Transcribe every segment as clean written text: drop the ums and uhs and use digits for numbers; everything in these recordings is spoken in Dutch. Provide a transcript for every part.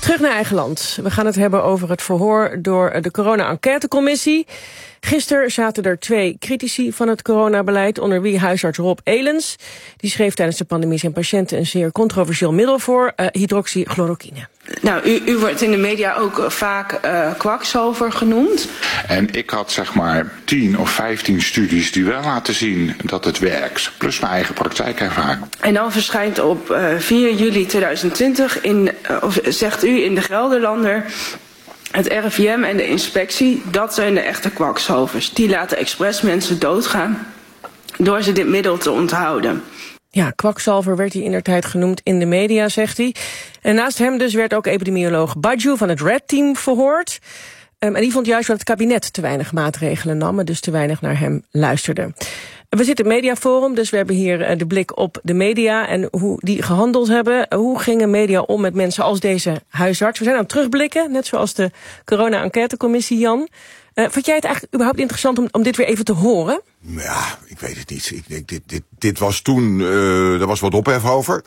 Terug naar eigen land. We gaan het hebben over het verhoor door de corona-enquêtecommissie. Gisteren zaten er 2 critici van het coronabeleid, onder wie huisarts Rob Elens. Die schreef tijdens de pandemie zijn patiënten een zeer controversieel middel voor, hydroxychloroquine. Nou, u wordt in de media ook vaak kwakzalver genoemd. En ik had zeg maar 10 of 15 studies die wel laten zien dat het werkt. Plus mijn eigen praktijkervaring. En dan verschijnt op 4 juli 2020, zegt u in de Gelderlander, het RIVM en de inspectie, dat zijn de echte kwakzalvers. Die laten expres mensen doodgaan door ze dit middel te onthouden. Ja, kwakzalver werd hij indertijd genoemd in de media, zegt hij. En naast hem dus werd ook epidemioloog Badju van het Red Team verhoord. En die vond juist dat het kabinet te weinig maatregelen nam en dus te weinig naar hem luisterde. We zitten in het mediaforum, dus we hebben hier de blik op de media en hoe die gehandeld hebben. Hoe gingen media om met mensen als deze huisarts? We zijn aan het terugblikken, net zoals de corona-enquêtecommissie, Jan. Vond jij het eigenlijk überhaupt interessant om dit weer even te horen? Ja, ik weet het niet. Ik denk, dit was toen, daar was wat ophef over.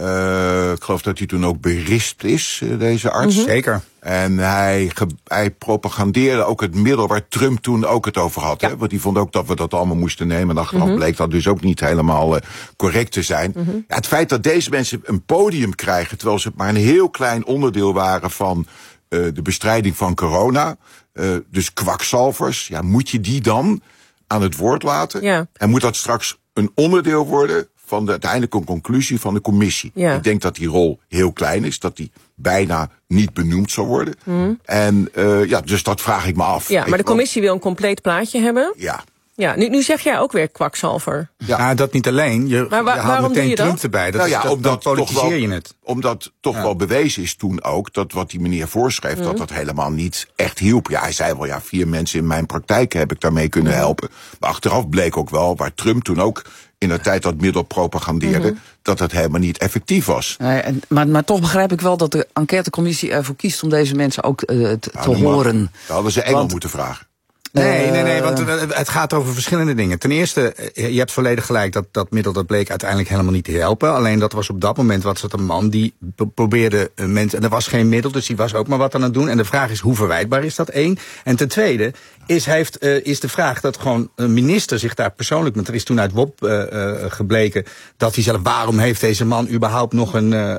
Ik geloof dat hij toen ook berispt is, deze arts. Mm-hmm. Zeker. En hij propagandeerde ook het middel waar Trump toen ook het over had. Ja. Hè? Want die vond ook dat we dat allemaal moesten nemen. En achteraf bleek dat dus ook niet helemaal correct te zijn. Mm-hmm. Ja, het feit dat deze mensen een podium krijgen, terwijl ze maar een heel klein onderdeel waren van de bestrijding van corona. Dus kwakzalvers, ja, moet je die dan aan het woord laten? Ja. En moet dat straks een onderdeel worden van de uiteindelijke conclusie van de commissie? Ja. Ik denk dat die rol heel klein is, dat die bijna niet benoemd zal worden. En dus dat vraag ik me af. Ja, maar de commissie wil een compleet plaatje hebben. Ja. Ja, nu zeg jij ook weer kwakzalver. Ja, dat niet alleen. Je haalt meteen Trump erbij. Dan politiseer je het. Omdat toch wel bewezen is toen ook dat wat die meneer voorschreef, dat helemaal niet echt hielp. Ja, hij zei wel, 4 mensen in mijn praktijk heb ik daarmee kunnen helpen. Maar achteraf bleek ook wel, waar Trump toen ook in de tijd dat middel propagandeerde, dat het helemaal niet effectief was. Nee, maar toch begrijp ik wel dat de enquêtecommissie ervoor kiest om deze mensen ook te horen. Dat hadden ze Engel moeten vragen. Nee, want het gaat over verschillende dingen. Ten eerste, je hebt volledig gelijk dat middel dat bleek uiteindelijk helemaal niet te helpen. Alleen dat was op dat moment was het een man die probeerde mensen, en er was geen middel, dus die was ook maar wat aan het doen. En de vraag is, hoe verwijtbaar is dat? 1. En ten tweede is de vraag dat gewoon een minister zich daar persoonlijk, want er is toen uit WOP gebleken dat hij zelf, waarom heeft deze man überhaupt nog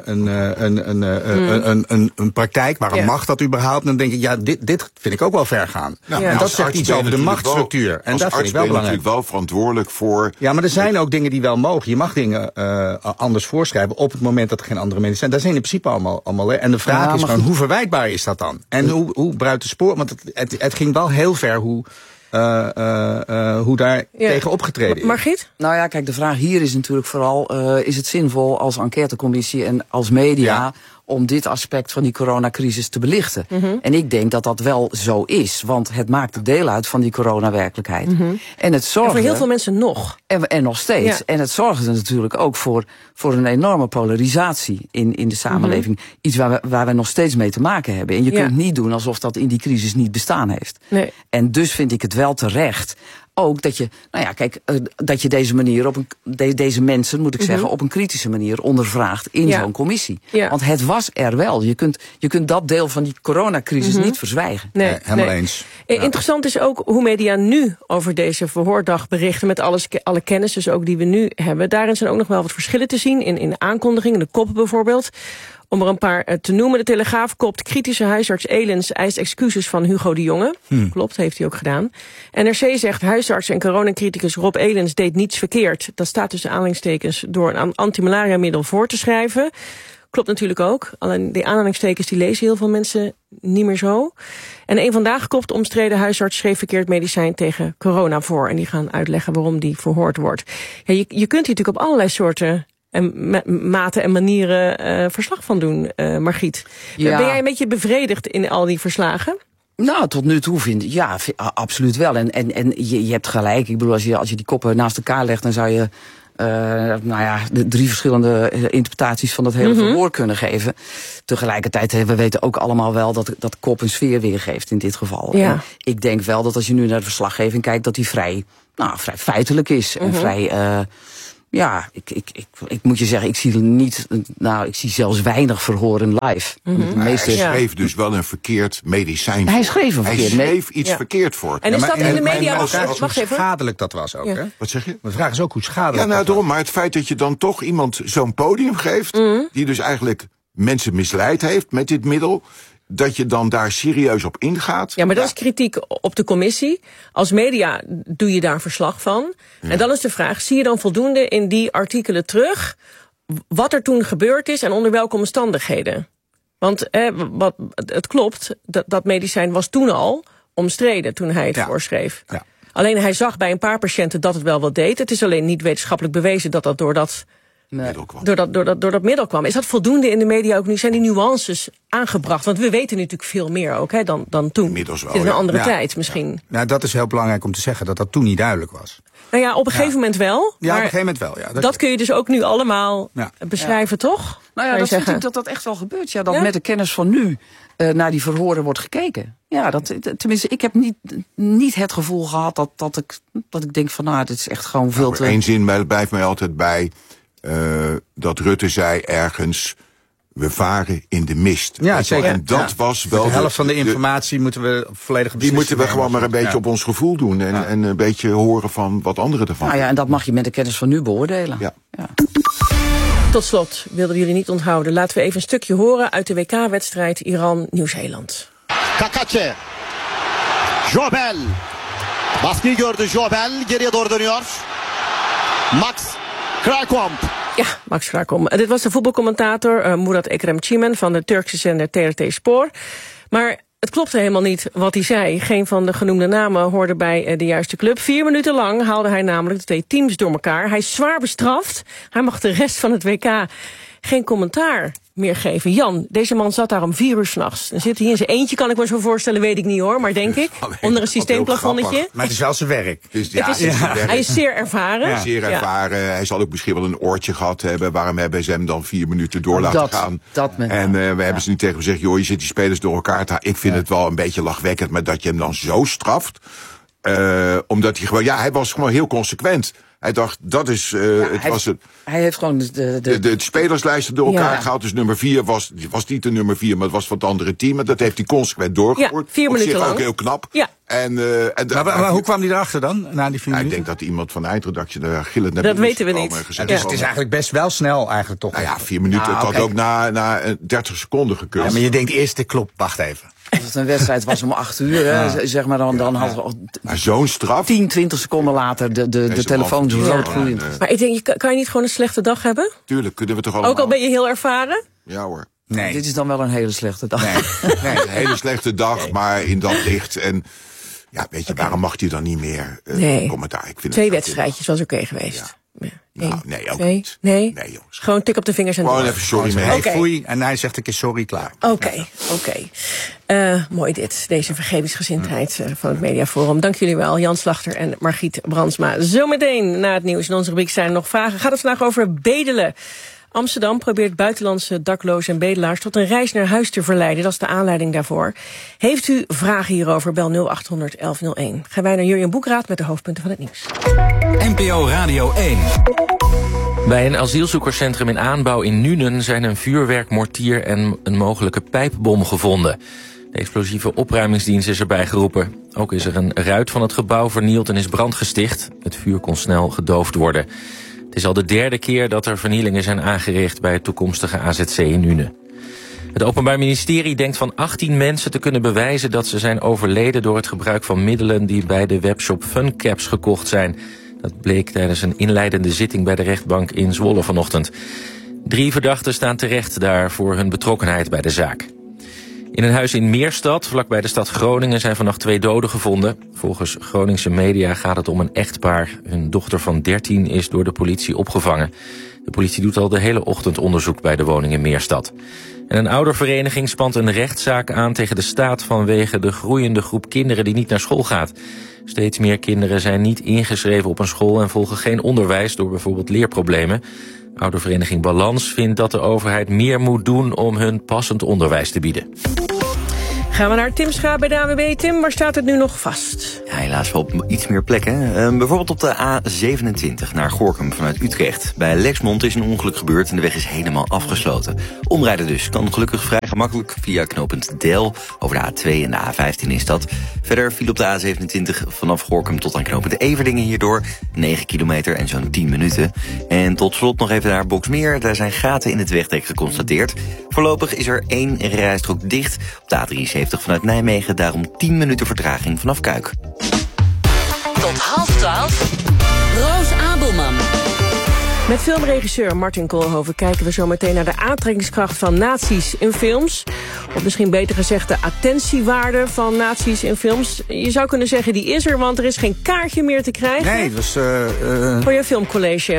een praktijk? Waarom mag dat überhaupt? En dan denk ik, dit vind ik ook wel ver gaan. Ja, en dat zegt iets over de machtsstructuur. En dat vind ik wel belangrijk. Natuurlijk wel verantwoordelijk voor. Ja, maar er zijn ook dingen die wel mogen. Je mag dingen anders voorschrijven op het moment dat er geen andere mensen zijn. Dat zijn in principe allemaal. En de vraag is gewoon, hoe verwijtbaar is dat dan? En hoe bruidt de spoor? Want het ging wel heel ver hoe daar tegen opgetreden is. Margriet? Nou ja, kijk, de vraag hier is natuurlijk vooral, is het zinvol als enquêtecommissie en als media om dit aspect van die coronacrisis te belichten? En ik denk dat dat wel zo is, want het maakt deel uit van die coronawerkelijkheid. En het zorgt voor heel veel mensen nog. En nog steeds. Ja. En het zorgt er natuurlijk ook voor een enorme polarisatie in de samenleving. Iets waar we nog steeds mee te maken hebben. En je kunt niet doen alsof dat in die crisis niet bestaan heeft. Nee. En dus vind ik het wel terecht ook dat je, dat je deze manier deze mensen, moet ik zeggen, op een kritische manier ondervraagt in zo'n commissie. Ja. Want het was er wel. Je kunt dat deel van die coronacrisis niet verzwijgen. Nee, helemaal eens. Interessant is ook hoe media nu over deze verhoordag berichten met alle kennis dus ook die we nu hebben. Daarin zijn ook nog wel wat verschillen te zien in de aankondigingen, de koppen bijvoorbeeld. Om er een paar te noemen. De Telegraaf kopt kritische huisarts Elens eist excuses van Hugo de Jonge. Klopt, heeft hij ook gedaan. NRC zegt huisarts en coronacriticus Rob Elens deed niets verkeerd. Dat staat tussen aanhalingstekens door een antimalaria-middel voor te schrijven. Klopt natuurlijk ook. Alleen die aanhalingstekens die lezen heel veel mensen niet meer zo. En Eén Vandaag kopt omstreden huisarts schreef verkeerd medicijn tegen corona voor. En die gaan uitleggen waarom die verhoord wordt. Ja, je kunt hier natuurlijk op allerlei soorten en maten en manieren verslag van doen, Margriet. Ja. Ben jij een beetje bevredigd in al die verslagen? Nou, tot nu toe absoluut wel. En je hebt gelijk. Ik bedoel, als je die koppen naast elkaar legt, dan zou je de 3 verschillende interpretaties van dat hele verhoor kunnen geven. Tegelijkertijd, we weten ook allemaal wel dat kop een sfeer weergeeft in dit geval. Ja. En ik denk wel dat als je nu naar de verslaggeving kijkt, dat die vrij feitelijk is. En vrij Ja, ik moet je zeggen, ik zie zelfs weinig verhoren live. Hij schreef dus wel een verkeerd medicijn voor. Hij schreef iets verkeerd voor. En is dat in de media hoe schadelijk dat was ook, hè? Wat zeg je? De vraag is ook hoe schadelijk dat daarom, maar het feit dat je dan toch iemand zo'n podium geeft, die dus eigenlijk mensen misleid heeft met dit middel, dat je dan daar serieus op ingaat. Ja, maar dat is kritiek op de commissie. Als media doe je daar verslag van. Ja. En dan is de vraag, zie je dan voldoende in die artikelen terug wat er toen gebeurd is en onder welke omstandigheden? Want het klopt, dat medicijn was toen al omstreden toen hij het voorschreef. Ja. Alleen hij zag bij een paar patiënten dat het wel wat deed. Het is alleen niet wetenschappelijk bewezen dat door dat door dat middel kwam. Is dat voldoende in de media ook nu? Zijn die nuances aangebracht? Want we weten natuurlijk veel meer ook dan toen. Inmiddels wel, in een andere tijd misschien. Nou, dat is heel belangrijk om te zeggen, dat toen niet duidelijk was. Nou ja, op een gegeven moment wel. Ja, op een gegeven moment wel. Ja, dat kun je dus ook nu allemaal beschrijven, toch? Nou ja, dat vind ik dat echt wel gebeurt. Ja, dat met de kennis van nu naar die verhoren wordt gekeken. Ja, tenminste, ik heb niet het gevoel gehad dat ik denk van, dit is echt gewoon veel te... Eén zin blijft mij altijd bij, dat Rutte zei ergens, we varen in de mist. Ja, zeker. En dat was wel... De helft van de informatie moeten we volledig die moeten we gewoon maar een beetje op ons gevoel doen. En een beetje horen van wat anderen ervan. Nou ja, en dat mag je met de kennis van nu beoordelen. Ja. Tot slot, wilden we jullie niet onthouden. Laten we even een stukje horen uit de WK-wedstrijd Iran-Nieuw-Zeeland. Kakache. Jobel. Baskıyı gördü Jobel. Geriye doğru dönüyor. Max Krakkamp. Ja, Max Krakkamp. Dit was de voetbalcommentator Murat Ekrem Çimen van de Turkse zender TRT Spor. Maar het klopte helemaal niet wat hij zei. Geen van de genoemde namen hoorde bij de juiste club. 4 minuten lang haalde hij namelijk de 2 teams door elkaar. Hij is zwaar bestraft. Hij mag de rest van het WK geen commentaar meer geven. Jan, deze man zat daar om 4 uur 's nachts. Dan zit hij in zijn eentje, kan ik me zo voorstellen, weet ik niet hoor. Maar denk ik, onder een systeemplafonnetje. Maar het is wel zijn werk. Hij is zeer ervaren. Ja. Zeer ervaren. Hij zal ook misschien wel een oortje gehad hebben. Waarom hebben ze hem dan 4 minuten door laten gaan? En we hebben ze niet tegen gezegd, joh, je zit die spelers door elkaar te halen. Ik vind het wel een beetje lachwekkend, maar dat je hem dan zo straft. Omdat hij gewoon, hij was gewoon heel consequent. Hij dacht, dat is, hij heeft gewoon de spelerslijsten door elkaar gehaald. Dus nummer 4 was niet de nummer 4, maar het was van het andere team. En dat heeft hij consequent doorgevoerd. Ja, 4 minuten lang. Ook heel knap. Ja. Maar hoe kwam hij erachter dan, na die 4 minuten? Ik denk dat iemand van de eindredactie daar gillend naar binnen is gekomen. Dat weten we niet. Dus het is eigenlijk best wel snel eigenlijk toch. Nou ja, 4 minuten. Het had ook na 30 seconden gekund. Ja, maar je denkt eerst, klopt, wacht even. Als het een wedstrijd was om 8 uur, zeg maar, dan had zo'n straf. 10, 20 seconden later de telefoon zo rood gloeiend. Maar ik denk, kan je niet gewoon een slechte dag hebben? Tuurlijk, kunnen we toch allemaal. Ook al ben je heel ervaren? Ja hoor. Nee. Dit is dan wel een hele slechte dag. Nee, een hele slechte dag, maar in dat licht. En ja, weet je, waarom mag hij dan niet meer commentaar? Ik vind 2 wedstrijdjes was oké geweest. Ja. Nee, ook 2? niet. Nee, jongens. Gewoon tik op de vingers en gewoon even sorry mee. Foei, en hij zegt een keer sorry, klaar. Oké. Mooi dit, deze vergevingsgezindheid van het Mediaforum. Dank jullie wel, Jan Slachter en Margriet Brandsma. Zometeen na het nieuws in onze rubriek zijn er nog vragen. Gaat het vandaag over bedelen. Amsterdam probeert buitenlandse daklozen en bedelaars tot een reis naar huis te verleiden. Dat is de aanleiding daarvoor. Heeft u vragen hierover? Bel 0800 1101. Gaan wij naar Jurjen Boekraad met de hoofdpunten van het nieuws. NPO Radio 1. Bij een asielzoekerscentrum in aanbouw in Nuenen zijn een vuurwerkmortier en een mogelijke pijpbom gevonden. De explosieve opruimingsdienst is erbij geroepen. Ook is er een ruit van het gebouw vernield en is brand gesticht. Het vuur kon snel gedoofd worden. Het is al de 3e keer dat er vernielingen zijn aangericht bij het toekomstige AZC in Nuenen. Het Openbaar Ministerie denkt van 18 mensen te kunnen bewijzen dat ze zijn overleden door het gebruik van middelen die bij de webshop Funcaps gekocht zijn. Dat bleek tijdens een inleidende zitting bij de rechtbank in Zwolle vanochtend. 3 verdachten staan terecht daar voor hun betrokkenheid bij de zaak. In een huis in Meerstad, vlakbij de stad Groningen, zijn vannacht 2 doden gevonden. Volgens Groningse media gaat het om een echtpaar. Hun dochter van 13 is door de politie opgevangen. De politie doet al de hele ochtend onderzoek bij de woning in Meerstad. En een oudervereniging spant een rechtszaak aan tegen de staat vanwege de groeiende groep kinderen die niet naar school gaat. Steeds meer kinderen zijn niet ingeschreven op een school en volgen geen onderwijs door bijvoorbeeld leerproblemen. Oudervereniging Balans vindt dat de overheid meer moet doen om hun passend onderwijs te bieden. Gaan we naar Tim Schaap bij de ANWB. Tim, waar staat het nu nog vast? Ja, helaas wel op iets meer plekken. Bijvoorbeeld op de A27 naar Gorinchem vanuit Utrecht. Bij Lexmond is een ongeluk gebeurd en de weg is helemaal afgesloten. Omrijden dus kan gelukkig vrij gemakkelijk via knooppunt Del. Over de A2 en de A15 is dat. Verder viel op de A27 vanaf Gorinchem tot aan knooppunt Everdingen hierdoor. 9 kilometer en zo'n 10 minuten. En tot slot nog even naar Boxmeer. Daar zijn gaten in het wegdek geconstateerd. Voorlopig is er 1 rijstrook dicht. Op de A73 vanuit Nijmegen, daarom 10 minuten vertraging vanaf Kuik. Tot 11:30. Roos Abelman. Met filmregisseur Martin Koolhoven kijken we zo meteen naar de aantrekkingskracht van nazi's in films. Of misschien beter gezegd de attentiewaarde van nazi's in films. Je zou kunnen zeggen die is er, want er is geen kaartje meer te krijgen. Nee, dus voor je filmcollege.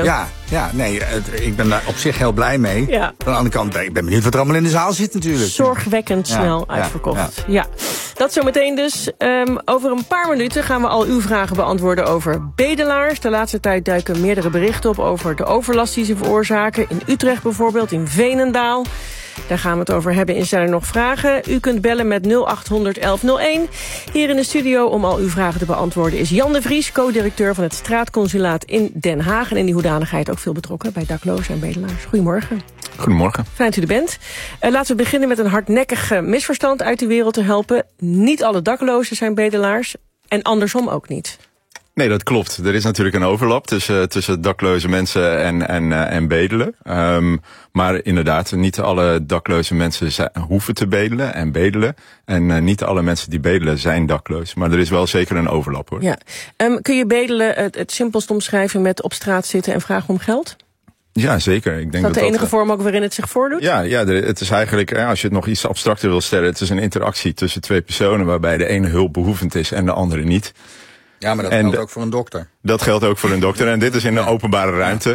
Ik ben daar op zich heel blij mee. Ja. Aan de andere kant, ik ben benieuwd wat er allemaal in de zaal zit natuurlijk. Zorgwekkend snel uitverkocht. Ja. Dat zometeen dus. Over een paar minuten gaan we al uw vragen beantwoorden over bedelaars. De laatste tijd duiken meerdere berichten op over de overlast die ze veroorzaken. In Utrecht bijvoorbeeld, in Veenendaal. Daar gaan we het over hebben in Zijn er nog vragen. U kunt bellen met 0800 1101. Hier in de studio om al uw vragen te beantwoorden is Jan de Vries, co-directeur van het straatconsulaat in Den Haag. En in die hoedanigheid ook veel betrokken bij daklozen en bedelaars. Goedemorgen. Goedemorgen. Fijn dat u er bent. Laten we beginnen met een hardnekkig misverstand uit de wereld te helpen. Niet alle daklozen zijn bedelaars en andersom ook niet. Nee, dat klopt. Er is natuurlijk een overlap tussen dakloze mensen en bedelen. Maar inderdaad, niet alle dakloze mensen hoeven te bedelen en bedelen. En niet alle mensen die bedelen zijn dakloos. Maar er is wel zeker een overlap, hoor. Ja. Kun je bedelen het simpelst omschrijven met op straat zitten en vragen om geld? Ja, zeker. Ik denk dat de enige vorm ook waarin het zich voordoet? Ja, het is eigenlijk, als je het nog iets abstracter wil stellen, het is een interactie tussen twee personen waarbij de ene hulpbehoevend is en de andere niet. Ja, maar dat geldt ook voor een dokter. Dat geldt ook voor een dokter. En dit is in de openbare ruimte.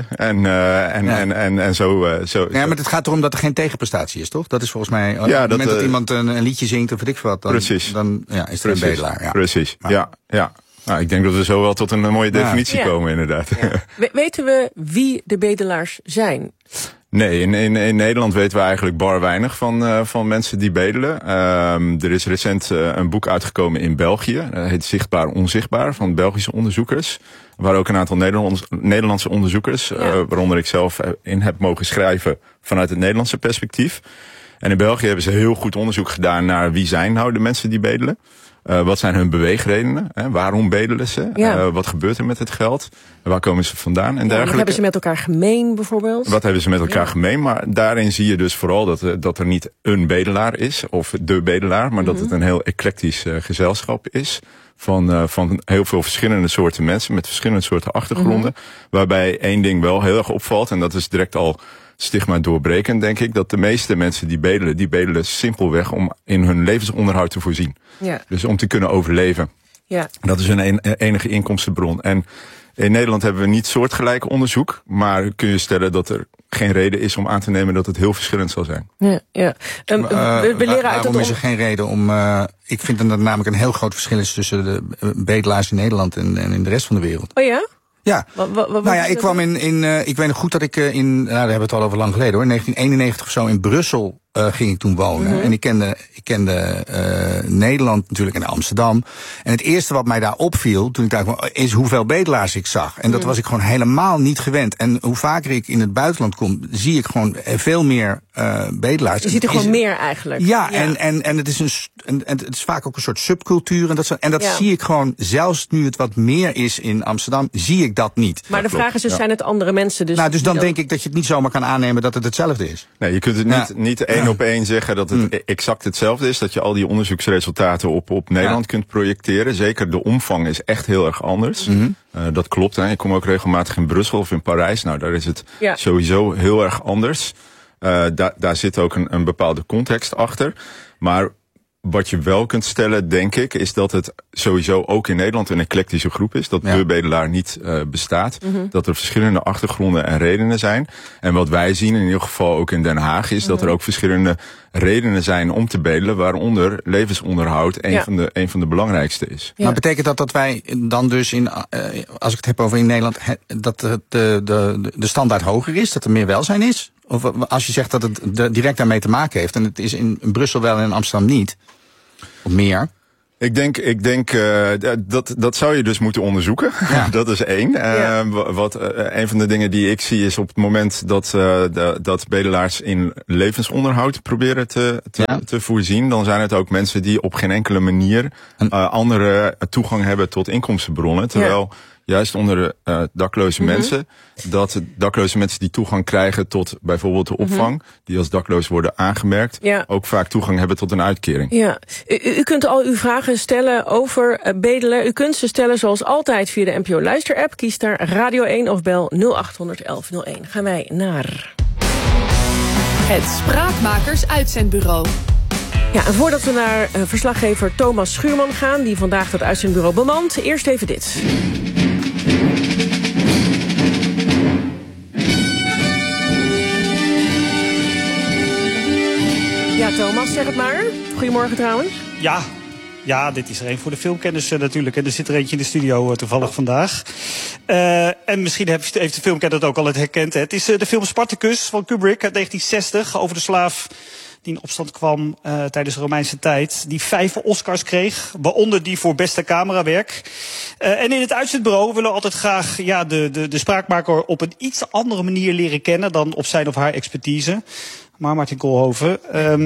En zo. Ja, maar het gaat erom dat er geen tegenprestatie is, toch? Dat is volgens mij, op het moment dat iemand een liedje zingt of weet ik wat, dan is er een bedelaar. Ja. Precies, ja. Nou, ik denk dat we zo wel tot een mooie definitie komen, inderdaad. Ja. Weten we wie de bedelaars zijn? Nee, in Nederland weten we eigenlijk bar weinig van mensen die bedelen. Er is recent een boek uitgekomen in België. Dat heet Zichtbaar Onzichtbaar, van Belgische onderzoekers. Waar ook een aantal Nederlandse onderzoekers, waaronder ik zelf in heb mogen schrijven vanuit het Nederlandse perspectief. En in België hebben ze heel goed onderzoek gedaan naar wie zijn nou de mensen die bedelen. Wat zijn hun beweegredenen? Waarom bedelen ze? Ja. Wat gebeurt er met het geld? Waar komen ze vandaan? En dergelijke. Wat hebben ze met elkaar gemeen bijvoorbeeld? Wat hebben ze met elkaar gemeen? Maar daarin zie je dus vooral dat er niet een bedelaar is, of de bedelaar, maar dat het een heel eclectisch gezelschap is. Van heel veel verschillende soorten mensen met verschillende soorten achtergronden. Waarbij één ding wel heel erg opvalt, en dat is direct al stigma doorbrekend, denk ik, dat de meeste mensen die bedelen simpelweg om in hun levensonderhoud te voorzien. Ja. Dus om te kunnen overleven. Ja. Dat is hun enige inkomstenbron. En in Nederland hebben we niet soortgelijk onderzoek, maar kun je stellen dat er geen reden is om aan te nemen dat het heel verschillend zal zijn. Ja. We leren uit waarom is er geen reden om... ik vind dat er namelijk een heel groot verschil is tussen de bedelaars in Nederland en in de rest van de wereld. Oh ja? Ja, ik kwam ik weet nog goed dat ik daar hebben we het al over lang geleden hoor, in 1991 of zo in Brussel ging ik toen wonen. En ik kende Nederland natuurlijk en Amsterdam. En het eerste wat mij daar opviel, toen ik daar kwam, is hoeveel bedelaars ik zag. En dat was ik gewoon helemaal niet gewend. En hoe vaker ik in het buitenland kom, zie ik gewoon veel meer bedelaars. Je ziet er gewoon meer eigenlijk. Ja. En het is het is vaak ook een soort subcultuur. En dat zie ik gewoon, zelfs nu het wat meer is in Amsterdam, zie ik dat niet. Maar de vraag is dus, zijn het andere mensen? Dus dan denk ik dat je het niet zomaar kan aannemen dat het hetzelfde is. Nee, je kunt het niet één op één zeggen dat het exact hetzelfde is. Dat je al die onderzoeksresultaten op Nederland kunt projecteren. Zeker de omvang is echt heel erg anders. Dat klopt. Hè. Ik kom ook regelmatig in Brussel of in Parijs. Nou, daar is het sowieso heel erg anders. Daar zit ook een bepaalde context achter. Maar wat je wel kunt stellen, denk ik, is dat het sowieso ook in Nederland een eclectische groep is. Dat de bedelaar niet bestaat. Dat er verschillende achtergronden en redenen zijn. En wat wij zien, in ieder geval ook in Den Haag, is dat er ook verschillende redenen zijn om te bedelen, waaronder levensonderhoud een van de belangrijkste is. Ja. Maar betekent dat wij dan dus als ik het heb over in Nederland, dat de standaard hoger is, dat er meer welzijn is? Of als je zegt dat het direct daarmee te maken heeft, en het is in Brussel wel en in Amsterdam niet. Of meer? Ik denk dat zou je dus moeten onderzoeken. Ja. Dat is één. Een van de dingen die ik zie is op het moment dat bedelaars in levensonderhoud proberen te voorzien, dan zijn het ook mensen die op geen enkele manier andere toegang hebben tot inkomstenbronnen. Terwijl juist onder de dakloze mensen, dat dakloze mensen die toegang krijgen tot bijvoorbeeld de opvang, die als dakloos worden aangemerkt, ook vaak toegang hebben tot een uitkering. Ja. U kunt al uw vragen stellen over bedelen. U kunt ze stellen zoals altijd via de NPO Luister-app. Kies daar Radio 1 of bel 0800 1101. Gaan wij naar het Spraakmakers Uitzendbureau. Ja, en voordat we naar verslaggever Thomas Schuurman gaan, die vandaag dat uitzendbureau bemant, eerst even dit. Ja, Thomas, zeg het maar. Goedemorgen trouwens. Ja, dit is er een voor de filmkenners natuurlijk. En er zit er eentje in de studio toevallig vandaag. En misschien heeft de filmkenner het ook al herkend. Het is de film Spartacus van Kubrick uit 1960 over de slaaf die in opstand kwam tijdens de Romeinse tijd. Die 5 Oscars kreeg, waaronder die voor beste camerawerk. En in het uitzendbureau willen we altijd graag de spraakmaker op een iets andere manier leren kennen dan op zijn of haar expertise. Maar Martin Koolhoven,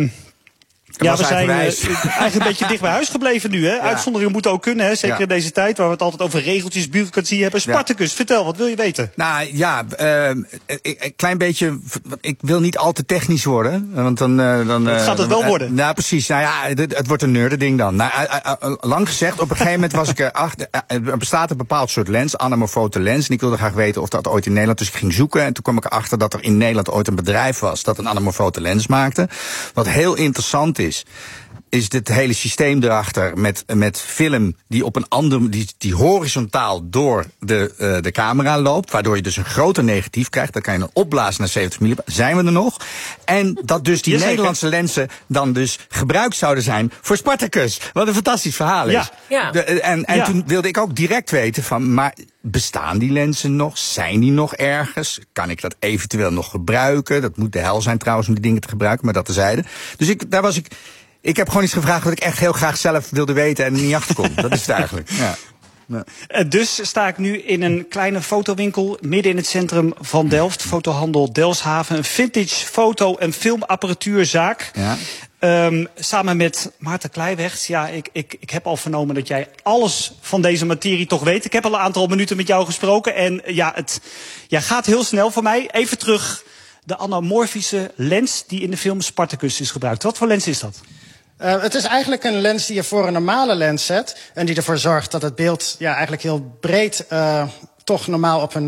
we zijn eigenlijk een beetje dicht bij huis gebleven nu. Hè? Ja. Uitzonderingen moeten ook kunnen, hè? Zeker in deze tijd waar we het altijd over regeltjes, bureaucratie hebben. Spartacus, vertel, wat wil je weten? Nou ja, een klein beetje. Ik wil niet al te technisch worden, want dan gaat het wel worden. Nou, precies. Nou ja, het wordt een nerdending dan. Nou, lang gezegd, op een gegeven moment was ik erachter. Er bestaat een bepaald soort lens, anamorfote lens. En ik wilde graag weten of dat ooit in Nederland. Dus ik ging zoeken en toen kwam ik erachter dat er in Nederland ooit een bedrijf was dat een anamorfote lens maakte. Wat heel interessant is dit hele systeem erachter met film die op een andere, die horizontaal door de camera loopt, waardoor je dus een groter negatief krijgt. Dan kan je dan opblazen naar 70 mm. Zijn we er nog? En dat dus die Nederlandse lenzen dan dus gebruikt zouden zijn voor Spartacus. Wat een fantastisch verhaal is. Ja. En toen wilde ik ook direct weten van, maar bestaan die lenzen nog? Zijn die nog ergens? Kan ik dat eventueel nog gebruiken? Dat moet de hel zijn trouwens om die dingen te gebruiken, maar dat terzijde. Dus ik heb gewoon iets gevraagd wat ik echt heel graag zelf wilde weten en er niet achter kon. Dat is het eigenlijk. Ja. Dus sta ik nu in een kleine fotowinkel midden in het centrum van Delft. Fotohandel Delfshaven. Een vintage foto- en filmapparatuurzaak. Ja. Samen met Maarten Kleiwechts. Ja, ik heb al vernomen dat jij alles van deze materie toch weet. Ik heb al een aantal minuten met jou gesproken. En ja, gaat heel snel voor mij. Even terug. De anamorfische lens die in de film Spartacus is gebruikt. Wat voor lens is dat? Het is eigenlijk een lens die je voor een normale lens zet. En die ervoor zorgt dat het beeld eigenlijk heel breed toch normaal op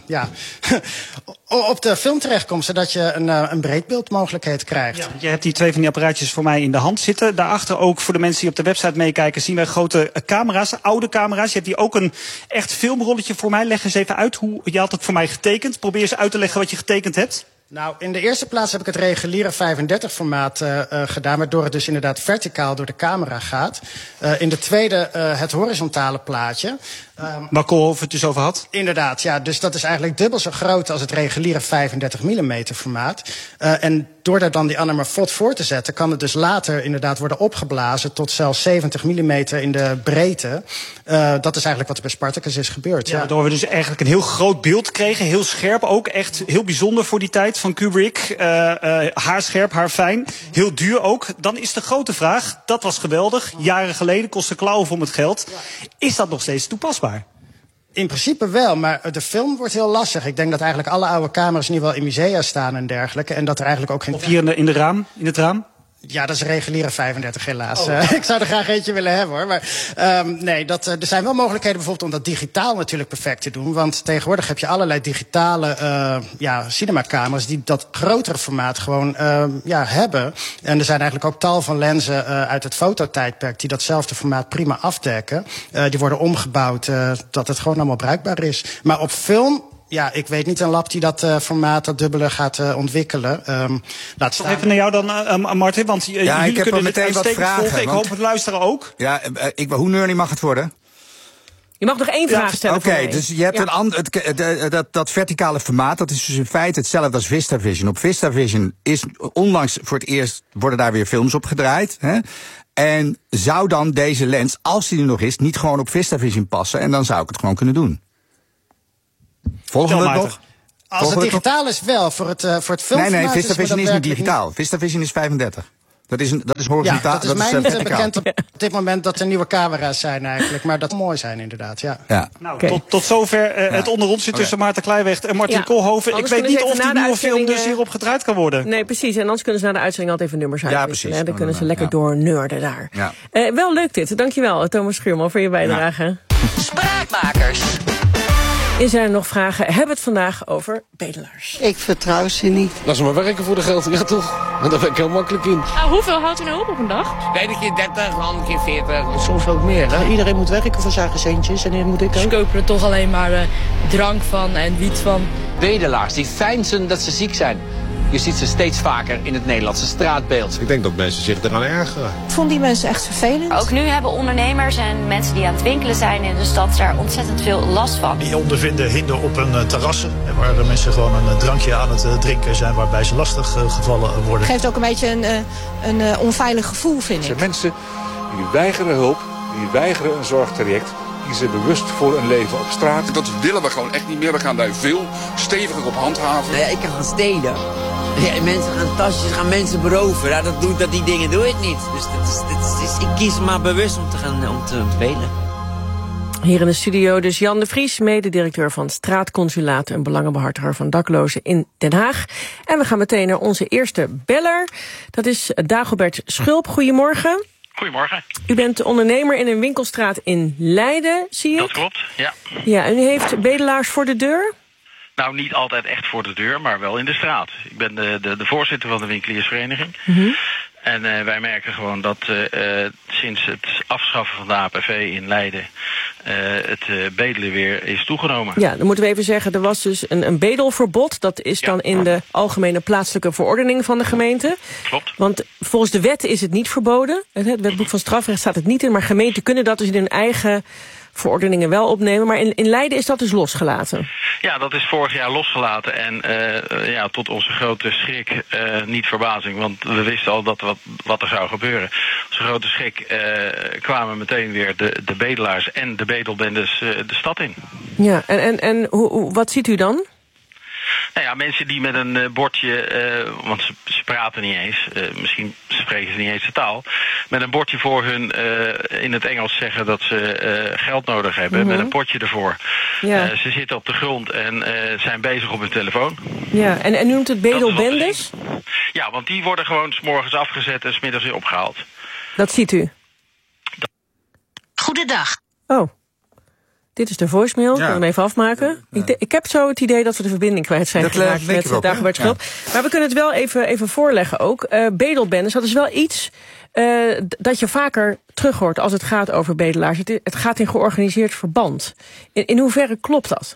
op de film terechtkomt. Zodat je een breedbeeldmogelijkheid krijgt. Ja, je hebt die 2 van die apparaatjes voor mij in de hand zitten. Daarachter ook voor de mensen die op de website meekijken zien wij grote camera's, oude camera's. Je hebt hier ook een echt filmrolletje voor mij. Leg eens even uit hoe je had het voor mij getekend. Probeer eens uit te leggen wat je getekend hebt. Nou, in de eerste plaats heb ik het reguliere 35 formaat gedaan, waardoor het dus inderdaad verticaal door de camera gaat. In de tweede het horizontale plaatje. Waar Koolhoven het dus over had? Inderdaad, ja. Dus dat is eigenlijk dubbel zo groot als het reguliere 35 mm formaat. En door daar dan die anamorfot voor te zetten, kan het dus later inderdaad worden opgeblazen tot zelfs 70 mm in de breedte. Dat is eigenlijk wat er bij Spartacus is gebeurd. Ja, waardoor we dus eigenlijk een heel groot beeld kregen. Heel scherp ook. Echt heel bijzonder voor die tijd van Kubrick. Haarscherp, haarfijn. Heel duur ook. Dan is de grote vraag, dat was geweldig. Jaren geleden kostte klauwen om het geld. Is dat nog steeds toepasbaar? In principe wel, maar de film wordt heel lastig. Ik denk dat eigenlijk alle oude camera's nu wel in musea staan en dergelijke. En dat er eigenlijk ook geen... Of hier in het raam? Ja, dat is een reguliere 35 helaas. Ik zou er graag eentje willen hebben hoor. Maar er zijn wel mogelijkheden bijvoorbeeld om dat digitaal natuurlijk perfect te doen. Want tegenwoordig heb je allerlei digitale cinemacamera's die dat grotere formaat gewoon hebben. En er zijn eigenlijk ook tal van lenzen uit het fototijdperk die datzelfde formaat prima afdekken. Die worden omgebouwd dat het gewoon allemaal bruikbaar is. Maar op film... Ja, ik weet niet een lab die dat formaat, dat dubbele gaat ontwikkelen. Laat staan. Even naar jou dan, Martin, want jullie kunnen meteen wat vragen. Volgen. Ik hoop het luisteren ook. Ja, hoe nerdy mag het worden? Je mag nog 1 vraag stellen. Oké, dus je hebt dat verticale formaat, dat is dus in feite hetzelfde als VistaVision. Op VistaVision is onlangs voor het eerst worden daar weer films op gedraaid. Hè? En zou dan deze lens, als die er nog is, niet gewoon op VistaVision passen? En dan zou ik het gewoon kunnen doen. Volgen we het nog? Als het digitaal is wel, voor het filmformaat. Nee, VistaVision is niet digitaal. VistaVision is 35. Dat is horizontaal. Ja, dat is mij niet bekend op dit moment dat er nieuwe camera's zijn eigenlijk. Maar dat zou mooi zijn inderdaad, ja. Nou, tot zover het onder ons zit tussen Maarten Kleiweg en Martin Koolhoven. Ik weet niet of die nieuwe film dus hierop gedraaid kan worden. Nee, precies. En anders kunnen ze na de uitzending altijd even nummers uitwisselen. Ja, dan kunnen ze lekker doorneurden daar. Ja. Wel leuk dit. Dankjewel, Thomas Schuurman, voor je bijdrage. Spraakmakers. Is er nog vragen? Hebben we het vandaag over bedelaars? Ik vertrouw ze niet. Laat ze maar werken voor de geld, ja toch? En daar ben ik heel makkelijk in. Hoeveel houdt u nou op een dag? De ene keer 30, de andere keer 40. Soms ook meer, hè? Iedereen moet werken voor zijn centjes en hier moet ik ook. Ze kopen er toch alleen maar drank van en wiet van. Bedelaars die feinsen dat ze ziek zijn. Je ziet ze steeds vaker in het Nederlandse straatbeeld. Ik denk dat mensen zich eraan ergeren. Ik vond die mensen echt vervelend. Ook nu hebben ondernemers en mensen die aan het winkelen zijn in de stad daar ontzettend veel last van. Die ondervinden hinder op hun terrassen. Waar de mensen gewoon een drankje aan het drinken zijn waarbij ze lastig gevallen worden. Het geeft ook een beetje een onveilig gevoel, vind ik. Er zijn mensen die weigeren hulp, die weigeren een zorgtraject. Die zijn bewust voor een leven op straat. Dat willen we gewoon echt niet meer. We gaan daar veel steviger op handhaven. Nou ja, ik kan gaan stelen. Ja, mensen gaan tasjes, gaan mensen beroven. Ja, die dingen doe ik niet. Dus ik kies maar bewust om te belen. Hier in de studio dus Jan de Vries, mededirecteur van Straatconsulaat en belangenbehartiger van daklozen in Den Haag. En we gaan meteen naar onze eerste beller. Dat is Dagobert Schulp. Goedemorgen. Goedemorgen. U bent ondernemer in een winkelstraat in Leiden, zie ik? Dat klopt, ja. Ja, en u heeft bedelaars voor de deur? Nou, niet altijd echt voor de deur, maar wel in de straat. Ik ben de voorzitter van de winkeliersvereniging. Mm-hmm. En wij merken gewoon dat sinds het afschaffen van de APV in Leiden het bedelen weer is toegenomen. Ja, dan moeten we even zeggen, er was dus een bedelverbod. Dat is dan in de algemene plaatselijke verordening van de gemeente. Klopt. Want volgens de wet is het niet verboden. Het wetboek van strafrecht staat het niet in, maar gemeenten kunnen dat dus in hun eigen verordeningen wel opnemen. Maar in Leiden is dat dus losgelaten. Ja, dat is vorig jaar losgelaten. En tot onze grote schrik, niet verbazing, want we wisten al wat er zou gebeuren. Onze grote schrik kwamen meteen weer de bedelaars en de bedelbendes de stad in. Ja, en wat ziet u dan? Nou ja, mensen die met een bordje, want ze praten niet eens, misschien spreken ze niet eens de taal, met een bordje voor hun in het Engels zeggen dat ze geld nodig hebben, met een potje ervoor. Ja. Ze zitten op de grond en zijn bezig op hun telefoon. Ja, en u noemt het bedelbendes? Ja, want die worden gewoon 's morgens afgezet en 's middags weer opgehaald. Dat ziet u? Goedendag. Oh. Dit is de voicemail, ik kan hem even afmaken. Ik heb zo het idee dat we de verbinding kwijt zijn geraakt met Dagobert Schulp. Ja. Maar we kunnen het wel even voorleggen ook. Bedelbendes, dat is wel iets dat je vaker terug hoort als het gaat over bedelaars. Het gaat in georganiseerd verband. In hoeverre klopt dat?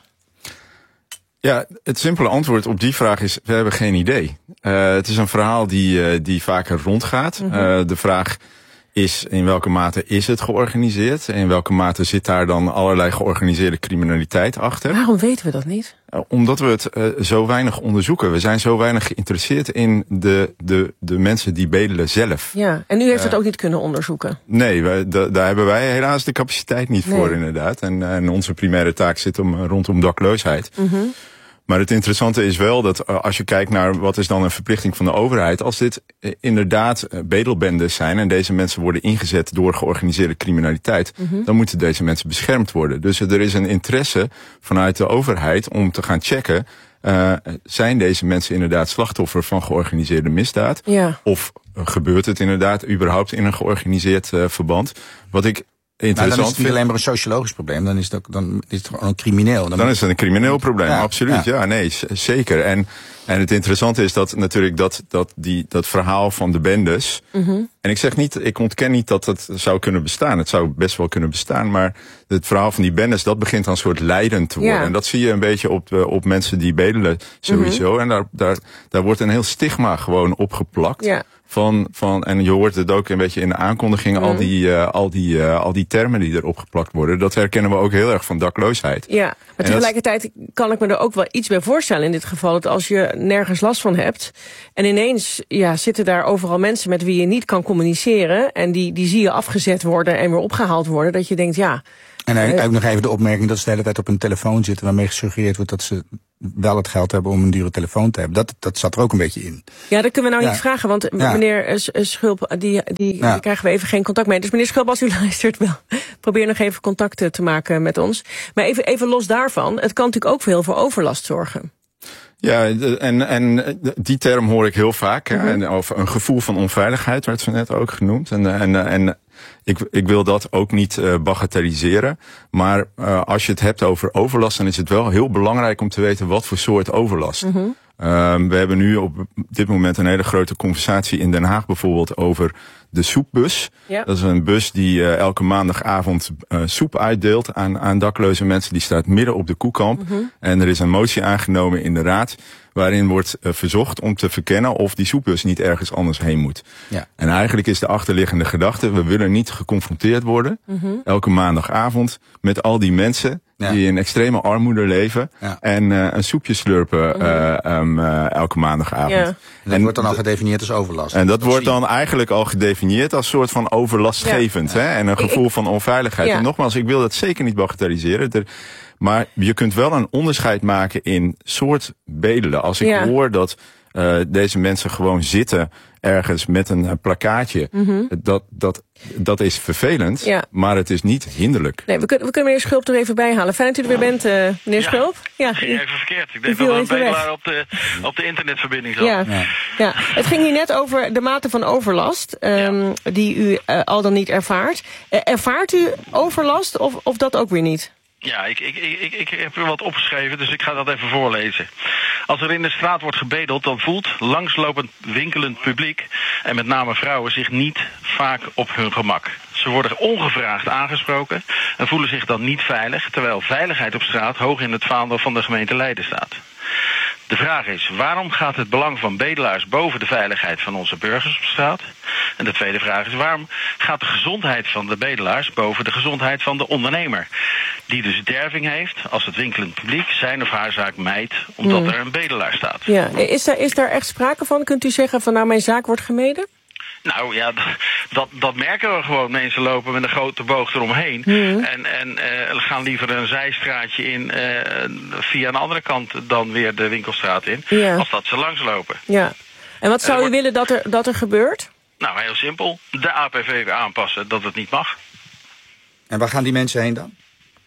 Ja, het simpele antwoord op die vraag is, we hebben geen idee. Het is een verhaal die vaker rondgaat. De vraag is in welke mate is het georganiseerd? In welke mate zit daar dan allerlei georganiseerde criminaliteit achter? Waarom weten we dat niet? Omdat we het zo weinig onderzoeken. We zijn zo weinig geïnteresseerd in de mensen die bedelen zelf. Ja, en u heeft het ook niet kunnen onderzoeken? Nee, daar hebben wij helaas de capaciteit niet voor inderdaad. En onze primaire taak zit rondom dakloosheid. Mm-hmm. Maar het interessante is wel dat als je kijkt naar wat is dan een verplichting van de overheid, als dit inderdaad bedelbendes zijn en deze mensen worden ingezet door georganiseerde criminaliteit, dan moeten deze mensen beschermd worden. Dus er is een interesse vanuit de overheid om te gaan checken, zijn deze mensen inderdaad slachtoffer van georganiseerde misdaad? Ja. Of gebeurt het inderdaad überhaupt in een georganiseerd verband? Wat ik interessant. Dan is het niet alleen maar een sociologisch probleem, dan is het gewoon een crimineel. Dan is het een crimineel probleem, absoluut. Ja, nee, zeker. En het interessante is dat natuurlijk dat verhaal van de bendes. En ik zeg niet, ik ontken niet dat het zou kunnen bestaan. Het zou best wel kunnen bestaan, maar het verhaal van die bendes, dat begint dan een soort leidend te worden. Ja. En dat zie je een beetje op mensen die bedelen sowieso. En daar wordt een heel stigma gewoon opgeplakt. Ja. en je hoort het ook een beetje in de aankondiging, al die termen die erop geplakt worden, dat herkennen we ook heel erg van dakloosheid. Ja, maar tegelijkertijd kan ik me er ook wel iets bij voorstellen in dit geval, dat als je nergens last van hebt en ineens zitten daar overal mensen met wie je niet kan communiceren en die zie je afgezet worden en weer opgehaald worden, dat je denkt En ook nog even de opmerking dat ze de hele tijd op een telefoon zitten, waarmee gesuggereerd wordt dat ze wel het geld hebben om een dure telefoon te hebben. Dat zat er ook een beetje in. Ja, dat kunnen we nou niet vragen, want meneer Schulp, die krijgen we even geen contact mee. Dus meneer Schulp, als u luistert, probeer nog even contact te maken met ons. Maar even los daarvan, het kan natuurlijk ook voor heel veel overlast zorgen. Ja, en die term hoor ik heel vaak. Of een gevoel van onveiligheid werd zo net ook genoemd. En ik wil dat ook niet bagatelliseren. Maar als je het hebt over overlast, dan is het wel heel belangrijk om te weten wat voor soort overlast. We hebben nu op dit moment een hele grote conversatie in Den Haag bijvoorbeeld over de soepbus. Ja. Dat is een bus die elke maandagavond soep uitdeelt aan dakloze mensen. Die staat midden op de Koekamp. En er is een motie aangenomen in de Raad waarin wordt verzocht om te verkennen of die soepbus niet ergens anders heen moet. Ja. En eigenlijk is de achterliggende gedachte, we willen niet geconfronteerd worden elke maandagavond met al die mensen die in extreme armoede leven en een soepje slurpen elke maandagavond. Ja. En dat wordt dan al gedefinieerd als overlast. En dat wordt dan eigenlijk al gedefinieerd als soort van overlastgevend en een gevoel van onveiligheid. En nogmaals, ik wil dat zeker niet bagatelliseren. Maar je kunt wel een onderscheid maken in soort bedelen. Als ik hoor dat deze mensen gewoon zitten ergens met een plakkaatje, dat is vervelend, maar het is niet hinderlijk. Nee, we kunnen meneer Schulp er even bij halen. Fijn dat u er weer bent, meneer Schulp. Ja, ging even verkeerd. Ik denk dat er een bedelaar op de internetverbinding zat. Ja, het ging hier net over de mate van overlast die u al dan niet ervaart. Ervaart u overlast of dat ook weer niet? Ja, ik heb er wat opgeschreven, dus ik ga dat even voorlezen. Als er in de straat wordt gebedeld, dan voelt langslopend winkelend publiek, en met name vrouwen, zich niet vaak op hun gemak. Ze worden ongevraagd aangesproken en voelen zich dan niet veilig, terwijl veiligheid op straat hoog in het vaandel van de gemeente Leiden staat. De vraag is, waarom gaat het belang van bedelaars boven de veiligheid van onze burgers op straat? En de tweede vraag is, waarom gaat de gezondheid van de bedelaars boven de gezondheid van de ondernemer? Die dus derving heeft als het winkelend publiek zijn of haar zaak mijdt omdat er een bedelaar staat. Ja, is daar echt sprake van? Kunt u zeggen van mijn zaak wordt gemeden? Nou ja, dat merken we gewoon. Mensen lopen met een grote boog eromheen. En gaan liever een zijstraatje in via een andere kant dan weer de winkelstraat in. Als dat ze langslopen. Ja. En wat zou u willen dat er gebeurt? Nou, heel simpel. De APV weer aanpassen dat het niet mag. En waar gaan die mensen heen dan?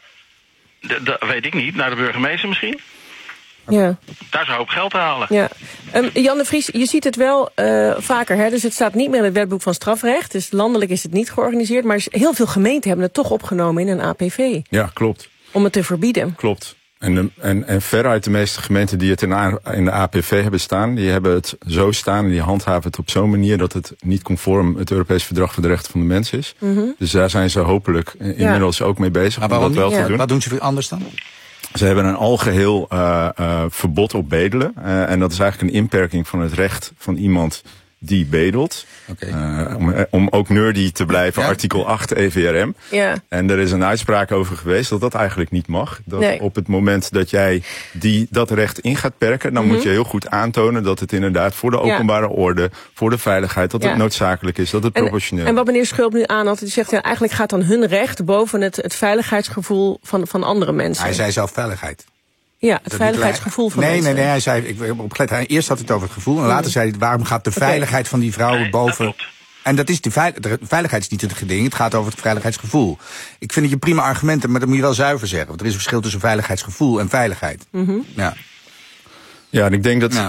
Dat weet ik niet. Naar de burgemeester misschien? Ja. Daar is een hoop geld te halen. Ja. Jan de Vries, je ziet het wel vaker, hè? Dus het staat niet meer in het wetboek van strafrecht. Dus landelijk is het niet georganiseerd. Maar heel veel gemeenten hebben het toch opgenomen in een APV. Ja, klopt. Om het te verbieden. Klopt. En veruit de meeste gemeenten die het in de APV hebben staan, die hebben het zo staan en die handhaven het op zo'n manier dat het niet conform het Europees Verdrag voor de Rechten van de Mens is. Dus daar zijn ze hopelijk inmiddels ook mee bezig om dat wel te doen. Wat doen ze anders dan? Ze hebben een algeheel verbod op bedelen. En dat is eigenlijk een inperking van het recht van iemand die bedelt. Om ook nerdy te blijven, artikel 8 EVRM. Ja. En er is een uitspraak over geweest dat eigenlijk niet mag. Dat op het moment dat jij dat recht in gaat perken, dan moet je heel goed aantonen dat het inderdaad voor de openbare orde, voor de veiligheid, dat het noodzakelijk is, dat het proportioneel is. En wat meneer Schulp nu aanhaalt, die zegt eigenlijk gaat dan hun recht boven het veiligheidsgevoel van andere mensen. Hij zei zelf veiligheid. Ja, het veiligheidsgevoel van mensen. Nee, hij zei, eerst had het over het gevoel en later zei hij, waarom gaat de veiligheid van die vrouwen boven? En dat is de veiligheid is niet het ding, het gaat over het veiligheidsgevoel. Ik vind het je prima argumenten, maar dat moet je wel zuiver zeggen. Want er is een verschil tussen veiligheidsgevoel en veiligheid. Ja. Ja, en ik denk dat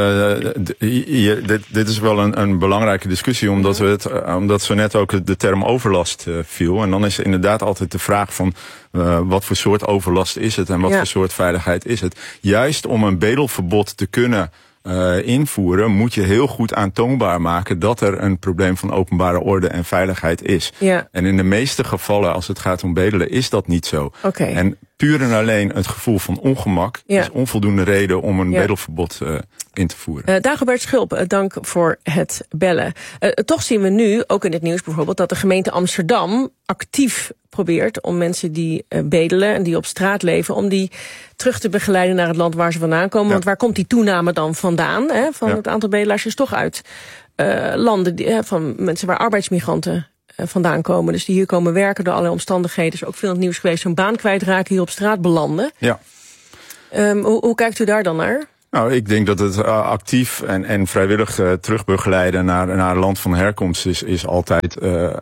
dit is wel een belangrijke discussie, omdat zo net ook de term overlast viel. En dan is inderdaad altijd de vraag van wat voor soort overlast is het en wat voor soort veiligheid is het. Juist om een bedelverbod te kunnen invoeren, moet je heel goed aantoonbaar maken dat er een probleem van openbare orde en veiligheid is. Ja. En in de meeste gevallen, als het gaat om bedelen, is dat niet zo. Okay. puur en alleen het gevoel van ongemak is onvoldoende reden om een bedelverbod in te voeren. Dagobert Schulp, dank voor het bellen. Toch zien we nu, ook in het nieuws bijvoorbeeld, dat de gemeente Amsterdam actief probeert om mensen die bedelen en die op straat leven, om die terug te begeleiden naar het land waar ze vandaan komen. Ja. Want waar komt die toename dan vandaan? Van het aantal bedelaars is toch uit landen van mensen waar arbeidsmigranten vandaan komen. Dus die hier komen werken door allerlei omstandigheden. Is ook veel in het nieuws geweest, zo'n baan kwijtraken, hier op straat belanden. Ja. Hoe kijkt u daar dan naar? Nou, ik denk dat het actief en vrijwillig terugbegeleiden naar een land van herkomst is altijd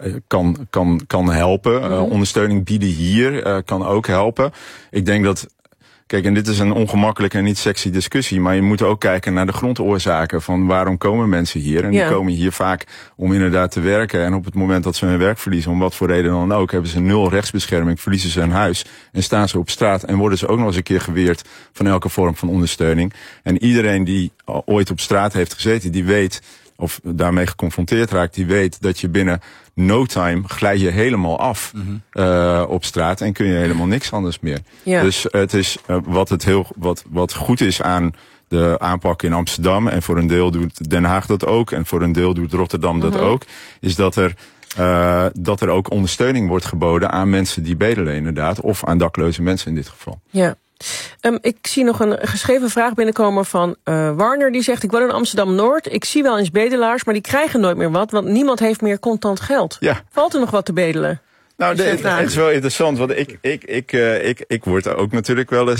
kan helpen. Ondersteuning bieden hier kan ook helpen. Ik denk dat, kijk, en dit is een ongemakkelijke en niet sexy discussie, maar je moet ook kijken naar de grondoorzaken van waarom komen mensen hier. En die komen hier vaak om inderdaad te werken. En op het moment dat ze hun werk verliezen, om wat voor reden dan ook, hebben ze 0 rechtsbescherming, verliezen ze hun huis en staan ze op straat en worden ze ook nog eens een keer geweerd van elke vorm van ondersteuning. En iedereen die ooit op straat heeft gezeten, die weet, of daarmee geconfronteerd raakt, die weet dat je binnen no time glij je helemaal af op straat en kun je helemaal niks anders meer. Ja. Dus het is wat goed is aan de aanpak in Amsterdam, en voor een deel doet Den Haag dat ook, en voor een deel doet Rotterdam dat ook, is dat er ook ondersteuning wordt geboden aan mensen die bedelen inderdaad, of aan dakloze mensen in dit geval. Ja. Ik zie nog een geschreven vraag binnenkomen van Warner. Die zegt, ik woon in Amsterdam-Noord. Ik zie wel eens bedelaars, maar die krijgen nooit meer wat, want niemand heeft meer contant geld. Ja. Valt er nog wat te bedelen? Nou, het is wel interessant, want ik word ook natuurlijk wel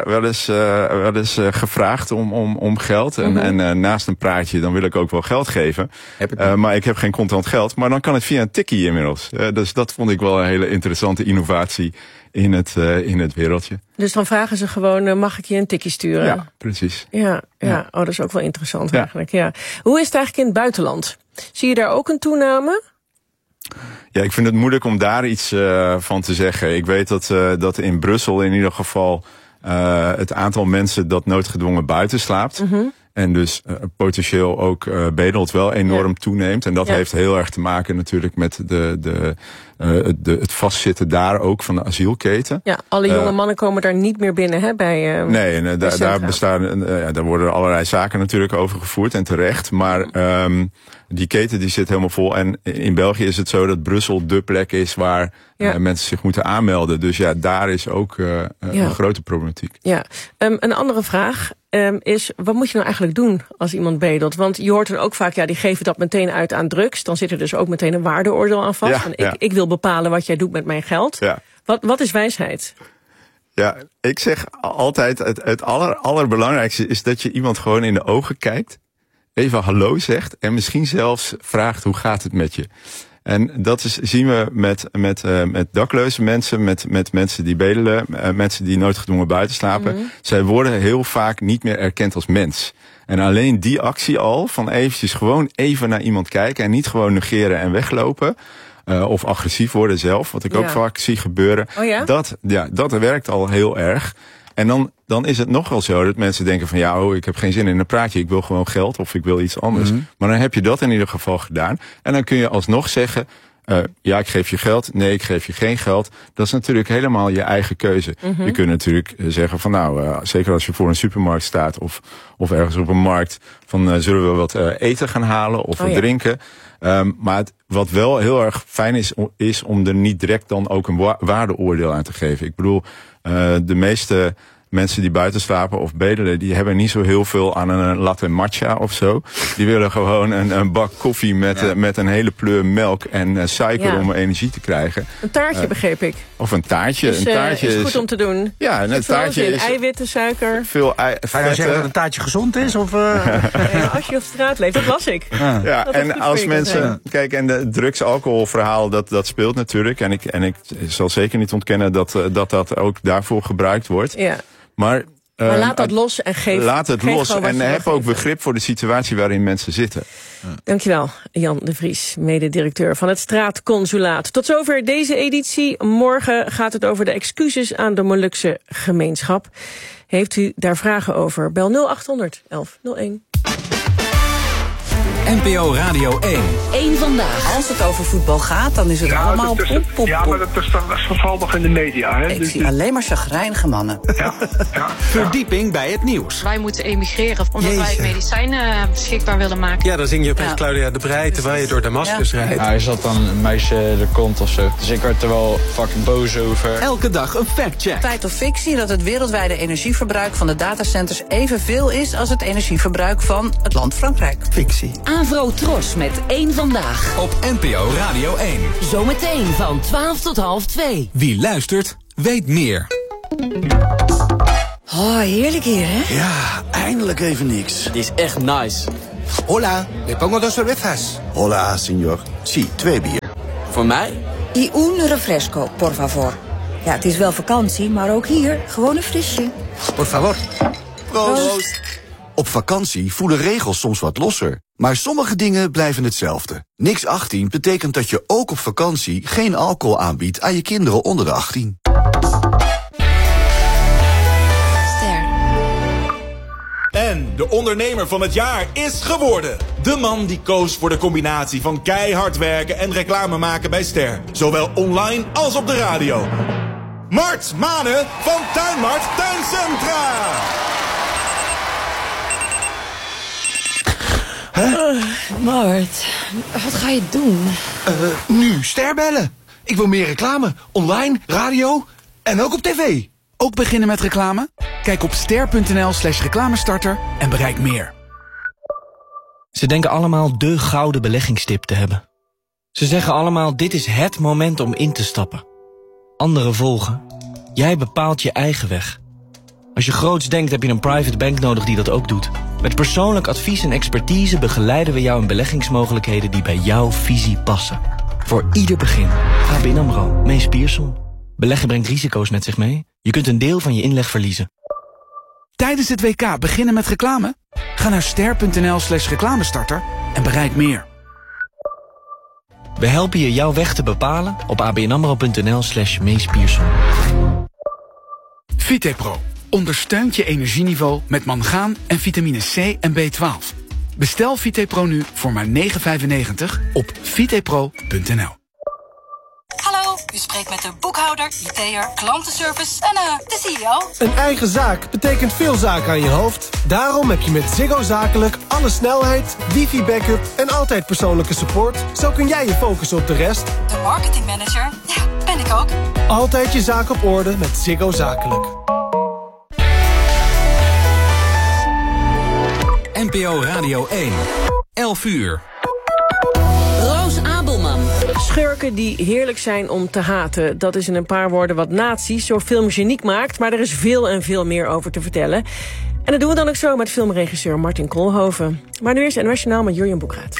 eens gevraagd om geld. En naast een praatje, dan wil ik ook wel geld geven. Maar ik heb geen contant geld, maar dan kan het via een tikkie inmiddels. Dus dat vond ik wel een hele interessante innovatie in het wereldje. Dus dan vragen ze gewoon, mag ik je een tikkie sturen? Ja, precies. Ja. Oh, dat is ook wel interessant eigenlijk. Ja. Hoe is het eigenlijk in het buitenland? Zie je daar ook een toename? Ja, ik vind het moeilijk om daar iets van te zeggen. Ik weet dat in Brussel in ieder geval het aantal mensen dat noodgedwongen buiten slaapt, en dus potentieel ook bedelt, wel enorm toeneemt. En dat heeft heel erg te maken natuurlijk met het vastzitten daar ook van de asielketen. Ja, alle jonge mannen komen daar niet meer binnen, hè? Nee, daar worden allerlei zaken natuurlijk over gevoerd en terecht. Maar die keten die zit helemaal vol. En in België is het zo dat Brussel dé plek is waar mensen zich moeten aanmelden. Dus ja, daar is ook een grote problematiek. Ja, een andere vraag is, wat moet je nou eigenlijk doen als iemand bedelt? Want je hoort dan ook vaak, die geven dat meteen uit aan drugs. Dan zit er dus ook meteen een waardeoordeel aan vast. Ik wil bepalen wat jij doet met mijn geld. Ja. Wat is wijsheid? Ja, ik zeg altijd, het allerbelangrijkste is dat je iemand gewoon in de ogen kijkt, even hallo zegt en misschien zelfs vraagt, hoe gaat het met je? En dat zien we met dakloze mensen, met mensen die bedelen, mensen die noodgedwongen buiten slapen. Zij worden heel vaak niet meer erkend als mens. En alleen die actie al, van eventjes gewoon even naar iemand kijken en niet gewoon negeren en weglopen, of agressief worden zelf, wat ik ook vaak zie gebeuren. Oh ja? Dat werkt al heel erg. En dan is het nog wel zo dat mensen denken van ik heb geen zin in een praatje, ik wil gewoon geld of ik wil iets anders. Maar dan heb je dat in ieder geval gedaan. En dan kun je alsnog zeggen, ik geef je geld, nee, ik geef je geen geld. Dat is natuurlijk helemaal je eigen keuze. Je kunt natuurlijk zeggen van zeker als je voor een supermarkt staat of ergens op een markt, van zullen we wat eten gaan halen of wat drinken. Maar wat wel heel erg fijn is om er niet direct dan ook een waardeoordeel aan te geven. Ik bedoel, de meeste mensen die buiten slapen of bedelen, die hebben niet zo heel veel aan een latte matcha of zo. Die willen gewoon een bak koffie met een hele pleur melk en suiker om energie te krijgen. Een taartje begreep ik. Of een taartje. Een taartje is goed om te doen. Ja, een taartje is eiwitten, suiker. Veel Ga je zeggen dat een taartje gezond is? Of, als je op straat leeft, dat las ik. Ja, en als mensen, kijk, en de drugs-alcoholverhaal, dat speelt natuurlijk. En ik zal zeker niet ontkennen dat ook daarvoor gebruikt wordt. Ja. Maar laat dat los en geef. Laat het los en heb ook begrip voor de situatie waarin mensen zitten. Dankjewel, Jan de Vries, mede-directeur van het Straatconsulaat. Tot zover deze editie. Morgen gaat het over de excuses aan de Molukse gemeenschap. Heeft u daar vragen over? Bel 0800 1101. NPO Radio 1. Eén vandaag. Als het over voetbal gaat, dan is het allemaal pop. Ja, maar dat vervalt nog in de media. Hè? Ik zie alleen maar chagrijnige mannen. Ja. Verdieping bij het nieuws. Wij moeten emigreren omdat wij medicijnen beschikbaar willen maken. Ja, dan zing je opeens Claudia de Breij terwijl je door Damascus rijdt. Ja, er zat dan een meisje de kont of zo. Dus ik werd er wel fucking boos over. Elke dag een factcheck. Feit of fictie dat het wereldwijde energieverbruik van de datacenters evenveel is als het energieverbruik van het land Frankrijk. Fictie. Avro Tros met Eén vandaag. Op NPO Radio 1. Zometeen van 12 tot half 2. Wie luistert, weet meer. Oh, heerlijk hier, hè? Ja, eindelijk even niks. Het is echt nice. Hola, le pongo 2 cervezas. Hola, señor. Sí, 2 bier. Voor mij? Y un refresco, por favor. Ja, het is wel vakantie, maar ook hier gewoon een frisje. Por favor. Proost. Op vakantie voelen regels soms wat losser. Maar sommige dingen blijven hetzelfde. Niks 18 betekent dat je ook op vakantie geen alcohol aanbiedt aan je kinderen onder de 18. En de ondernemer van het jaar is geworden. De man die koos voor de combinatie van keihard werken en reclame maken bij Ster. Zowel online als op de radio. Mart Manen van Tuinmart Tuincentra. Mart, wat ga je doen? Nu Ster bellen. Ik wil meer reclame. Online, radio en ook op tv. Ook beginnen met reclame? Kijk op ster.nl/reclamestarter en bereik meer. Ze denken allemaal de gouden beleggingstip te hebben. Ze zeggen allemaal, dit is het moment om in te stappen. Anderen volgen. Jij bepaalt je eigen weg. Als je groots denkt, heb je een private bank nodig die dat ook doet. Met persoonlijk advies en expertise begeleiden we jou in beleggingsmogelijkheden die bij jouw visie passen. Voor ieder begin. ABN AMRO, Mees Pierson. Beleggen brengt risico's met zich mee. Je kunt een deel van je inleg verliezen. Tijdens het WK beginnen met reclame? Ga naar ster.nl/reclamestarter en bereik meer. We helpen je jouw weg te bepalen op abnamro.nl/Mees Pierson. Vitepro ondersteunt je energieniveau met mangaan en vitamine C en B12. Bestel Vitepro nu voor maar €9,95 op vitepro.nl. Hallo, u spreekt met de boekhouder, IT'er, klantenservice en de CEO. Een eigen zaak betekent veel zaken aan je hoofd. Daarom heb je met Ziggo Zakelijk alle snelheid, wifi-backup en altijd persoonlijke support. Zo kun jij je focussen op de rest. De marketingmanager, ja, ben ik ook. Altijd je zaak op orde met Ziggo Zakelijk. NPO Radio 1. 11 uur. Roos Abelman. Schurken die heerlijk zijn om te haten. Dat is in een paar woorden wat nazi's zo filmgeniek maakt. Maar er is veel en veel meer over te vertellen. En dat doen we dan ook zo met filmregisseur Martin Koolhoven. Maar nu eerst NOS Journaal met Jurjen Boekraat.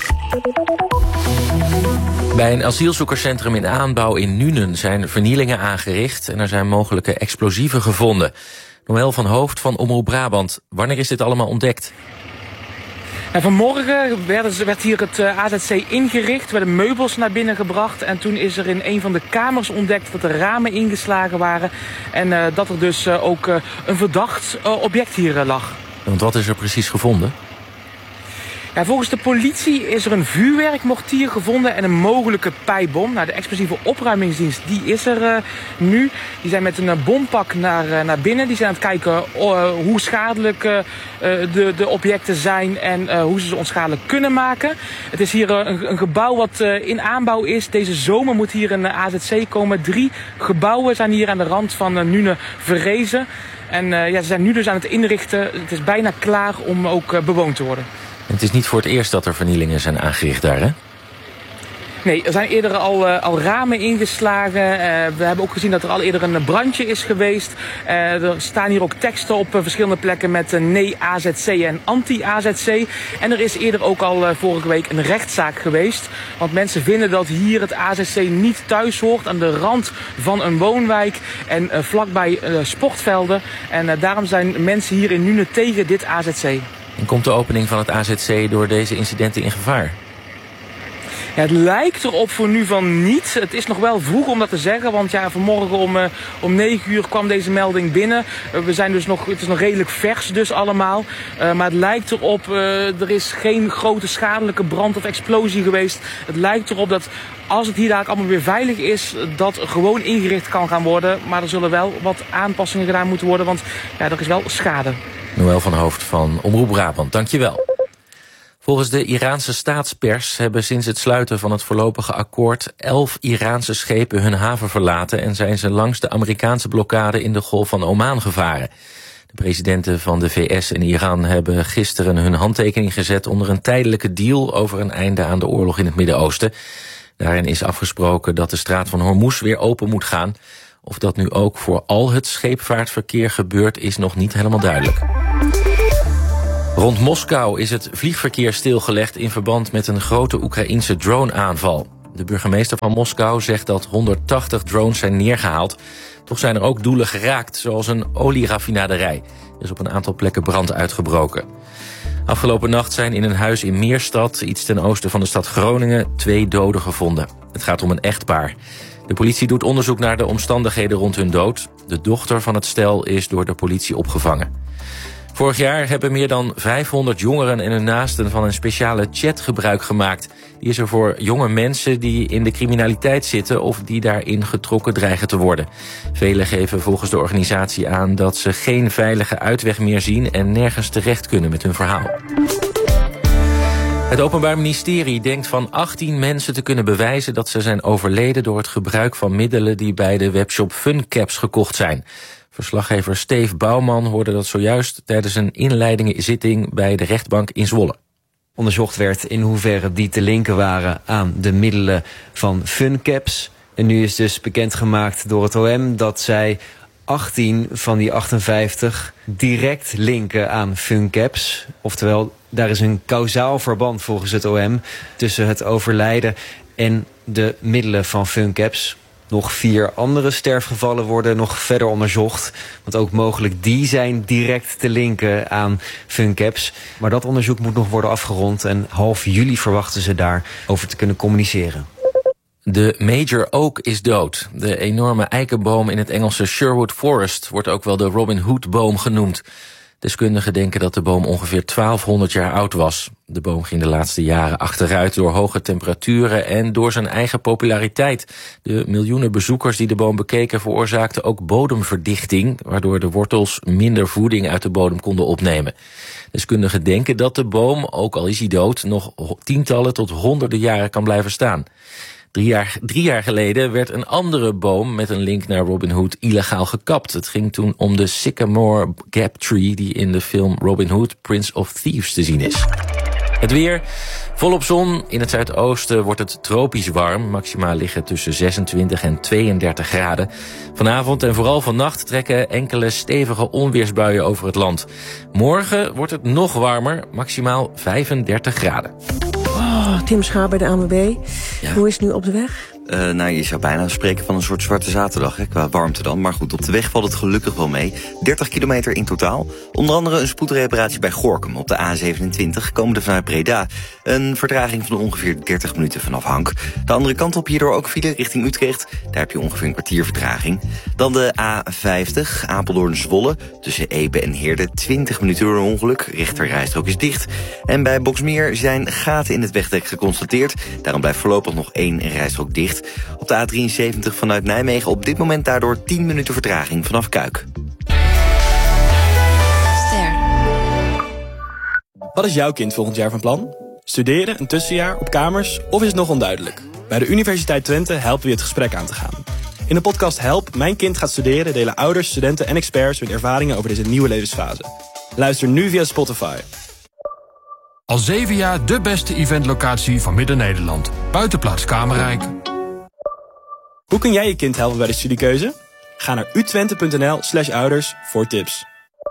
Bij een asielzoekerscentrum in aanbouw in Nuenen zijn vernielingen aangericht en er zijn mogelijke explosieven gevonden. Noël van Hoofd van Omroep Brabant. Wanneer is dit allemaal ontdekt? En vanmorgen werd hier het AZC ingericht, werden meubels naar binnen gebracht. En toen is er in een van de kamers ontdekt dat de ramen ingeslagen waren. En dat er dus ook een verdacht object hier lag. Want wat is er precies gevonden? Ja, volgens de politie is er een vuurwerkmortier gevonden en een mogelijke pijpbom. Nou, de explosieve opruimingsdienst die is er nu. Die zijn met een bompak naar binnen. Die zijn aan het kijken hoe schadelijk de objecten zijn en hoe ze ze onschadelijk kunnen maken. Het is hier een gebouw wat in aanbouw is. Deze zomer moet hier een AZC komen. 3 gebouwen zijn hier aan de rand van Nuenen verrezen. En ze zijn nu dus aan het inrichten. Het is bijna klaar om ook bewoond te worden. Het is niet voor het eerst dat er vernielingen zijn aangericht daar, hè? Nee, er zijn eerder al ramen ingeslagen. We hebben ook gezien dat er al eerder een brandje is geweest. Er staan hier ook teksten op verschillende plekken met nee AZC en anti-AZC. En er is eerder ook al vorige week een rechtszaak geweest. Want mensen vinden dat hier het AZC niet thuis hoort aan de rand van een woonwijk en vlakbij sportvelden. En daarom zijn mensen hier in Nuenen tegen dit AZC. En komt de opening van het AZC door deze incidenten in gevaar? Ja, het lijkt erop voor nu van niet. Het is nog wel vroeg om dat te zeggen, want ja, vanmorgen om 9 uur kwam deze melding binnen. We zijn dus het is nog redelijk vers dus allemaal. Maar het lijkt erop, er is geen grote schadelijke brand of explosie geweest. Het lijkt erop dat als het hier dadelijk allemaal weer veilig is, dat gewoon ingericht kan gaan worden. Maar er zullen wel wat aanpassingen gedaan moeten worden, want ja, er is wel schade. Noël van Hoofd van Omroep Brabant, dankjewel. Volgens de Iraanse staatspers hebben sinds het sluiten van het voorlopige akkoord 11 Iraanse schepen hun haven verlaten en zijn ze langs de Amerikaanse blokkade in de Golf van Oman gevaren. De presidenten van de VS en Iran hebben gisteren hun handtekening gezet onder een tijdelijke deal over een einde aan de oorlog in het Midden-Oosten. Daarin is afgesproken dat de straat van Hormuz weer open moet gaan. Of dat nu ook voor al het scheepvaartverkeer gebeurt, is nog niet helemaal duidelijk. Rond Moskou is het vliegverkeer stilgelegd in verband met een grote Oekraïense drone-aanval. De burgemeester van Moskou zegt dat 180 drones zijn neergehaald. Toch zijn er ook doelen geraakt, zoals een olieraffinaderij. Er is op een aantal plekken brand uitgebroken. Afgelopen nacht zijn in een huis in Meerstad, iets ten oosten van de stad Groningen, 2 doden gevonden. Het gaat om een echtpaar. De politie doet onderzoek naar de omstandigheden rond hun dood. De dochter van het stel is door de politie opgevangen. Vorig jaar hebben meer dan 500 jongeren en hun naasten van een speciale chat gebruik gemaakt. Die is er voor jonge mensen die in de criminaliteit zitten of die daarin getrokken dreigen te worden. Velen geven volgens de organisatie aan dat ze geen veilige uitweg meer zien en nergens terecht kunnen met hun verhaal. Het Openbaar Ministerie denkt van 18 mensen te kunnen bewijzen dat ze zijn overleden door het gebruik van middelen die bij de webshop Funcaps gekocht zijn. Verslaggever Steve Bouwman hoorde dat zojuist tijdens een inleidingszitting bij de rechtbank in Zwolle. Onderzocht werd in hoeverre die te linken waren aan de middelen van Funcaps. En nu is dus bekendgemaakt door het OM dat zij 18 van die 58 direct linken aan Funcaps. Oftewel, daar is een kausaal verband volgens het OM tussen het overlijden en de middelen van Funcaps. Nog 4 andere sterfgevallen worden nog verder onderzocht. Want ook mogelijk die zijn direct te linken aan Funcaps. Maar dat onderzoek moet nog worden afgerond. En half juli verwachten ze daarover te kunnen communiceren. De Major Oak is dood. De enorme eikenboom in het Engelse Sherwood Forest wordt ook wel de Robin Hood-boom genoemd. Deskundigen denken dat de boom ongeveer 1200 jaar oud was. De boom ging de laatste jaren achteruit door hoge temperaturen en door zijn eigen populariteit. De miljoenen bezoekers die de boom bekeken veroorzaakten ook bodemverdichting, waardoor de wortels minder voeding uit de bodem konden opnemen. Deskundigen denken dat de boom, ook al is hij dood, nog tientallen tot honderden jaren kan blijven staan. 3 jaar geleden werd een andere boom met een link naar Robin Hood illegaal gekapt. Het ging toen om de Sycamore Gap Tree die in de film Robin Hood, Prince of Thieves te zien is. Het weer, volop zon. In het zuidoosten wordt het tropisch warm. Maximaal liggen tussen 26 en 32 graden. Vanavond en vooral vannacht trekken enkele stevige onweersbuien over het land. Morgen wordt het nog warmer, maximaal 35 graden. Tim Schaap bij de ANWB. Ja. Hoe is het nu op de weg? Je zou bijna spreken van een soort zwarte zaterdag, hè, qua warmte dan. Maar goed, op de weg valt het gelukkig wel mee. 30 kilometer in totaal. Onder andere een spoedreparatie bij Gorinchem op de A27, komende vanuit Breda. Een vertraging van ongeveer 30 minuten vanaf Hank. De andere kant op hierdoor ook file richting Utrecht. Daar heb je ongeveer een kwartier vertraging. Dan de A50, Apeldoorn-Zwolle. Tussen Epe en Heerde, 20 minuten door een ongeluk. Rechterrijstrook is dicht. En bij Boxmeer zijn gaten in het wegdek geconstateerd. Daarom blijft voorlopig nog 1 rijstrook dicht. Op de A73 vanuit Nijmegen op dit moment daardoor 10 minuten vertraging vanaf Kuik. Wat is jouw kind volgend jaar van plan? Studeren, een tussenjaar, op kamers of is het nog onduidelijk? Bij de Universiteit Twente helpen we je het gesprek aan te gaan. In de podcast Help, mijn kind gaat studeren delen ouders, studenten en experts hun ervaringen over deze nieuwe levensfase. Luister nu via Spotify. Al 7 jaar de beste eventlocatie van Midden-Nederland. Buitenplaats Kamerrijk. Hoe kun jij je kind helpen bij de studiekeuze? Ga naar utwente.nl/ouders voor tips.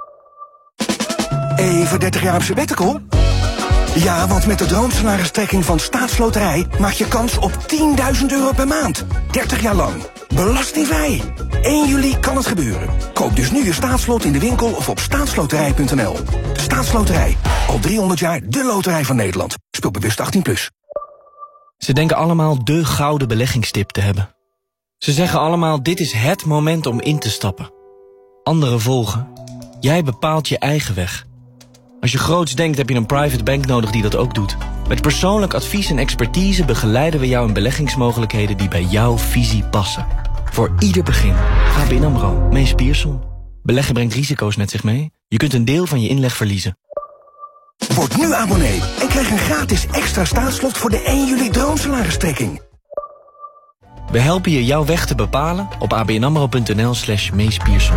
Even 30 jaar op sabbatical? Ja, want met de droomsalaristrekking van Staatsloterij maak je kans op €10.000 per maand. 30 jaar lang. Belastingvrij. 1 juli kan het gebeuren. Koop dus nu je staatslot in de winkel of op staatsloterij.nl. De Staatsloterij. Al 300 jaar de loterij van Nederland. Speel bewust 18+. Ze denken allemaal de gouden beleggingstip te hebben. Ze zeggen allemaal, dit is het moment om in te stappen. Anderen volgen. Jij bepaalt je eigen weg. Als je groots denkt, heb je een private bank nodig die dat ook doet. Met persoonlijk advies en expertise begeleiden we jou in beleggingsmogelijkheden die bij jouw visie passen. Voor ieder begin. ABN AMRO, Mees Pierson. Beleggen brengt risico's met zich mee. Je kunt een deel van je inleg verliezen. Word nu abonnee en krijg een gratis extra staatslot voor de 1 juli droomsalaristrekking. We helpen je jouw weg te bepalen op abnamro.nl/Mees Pierson.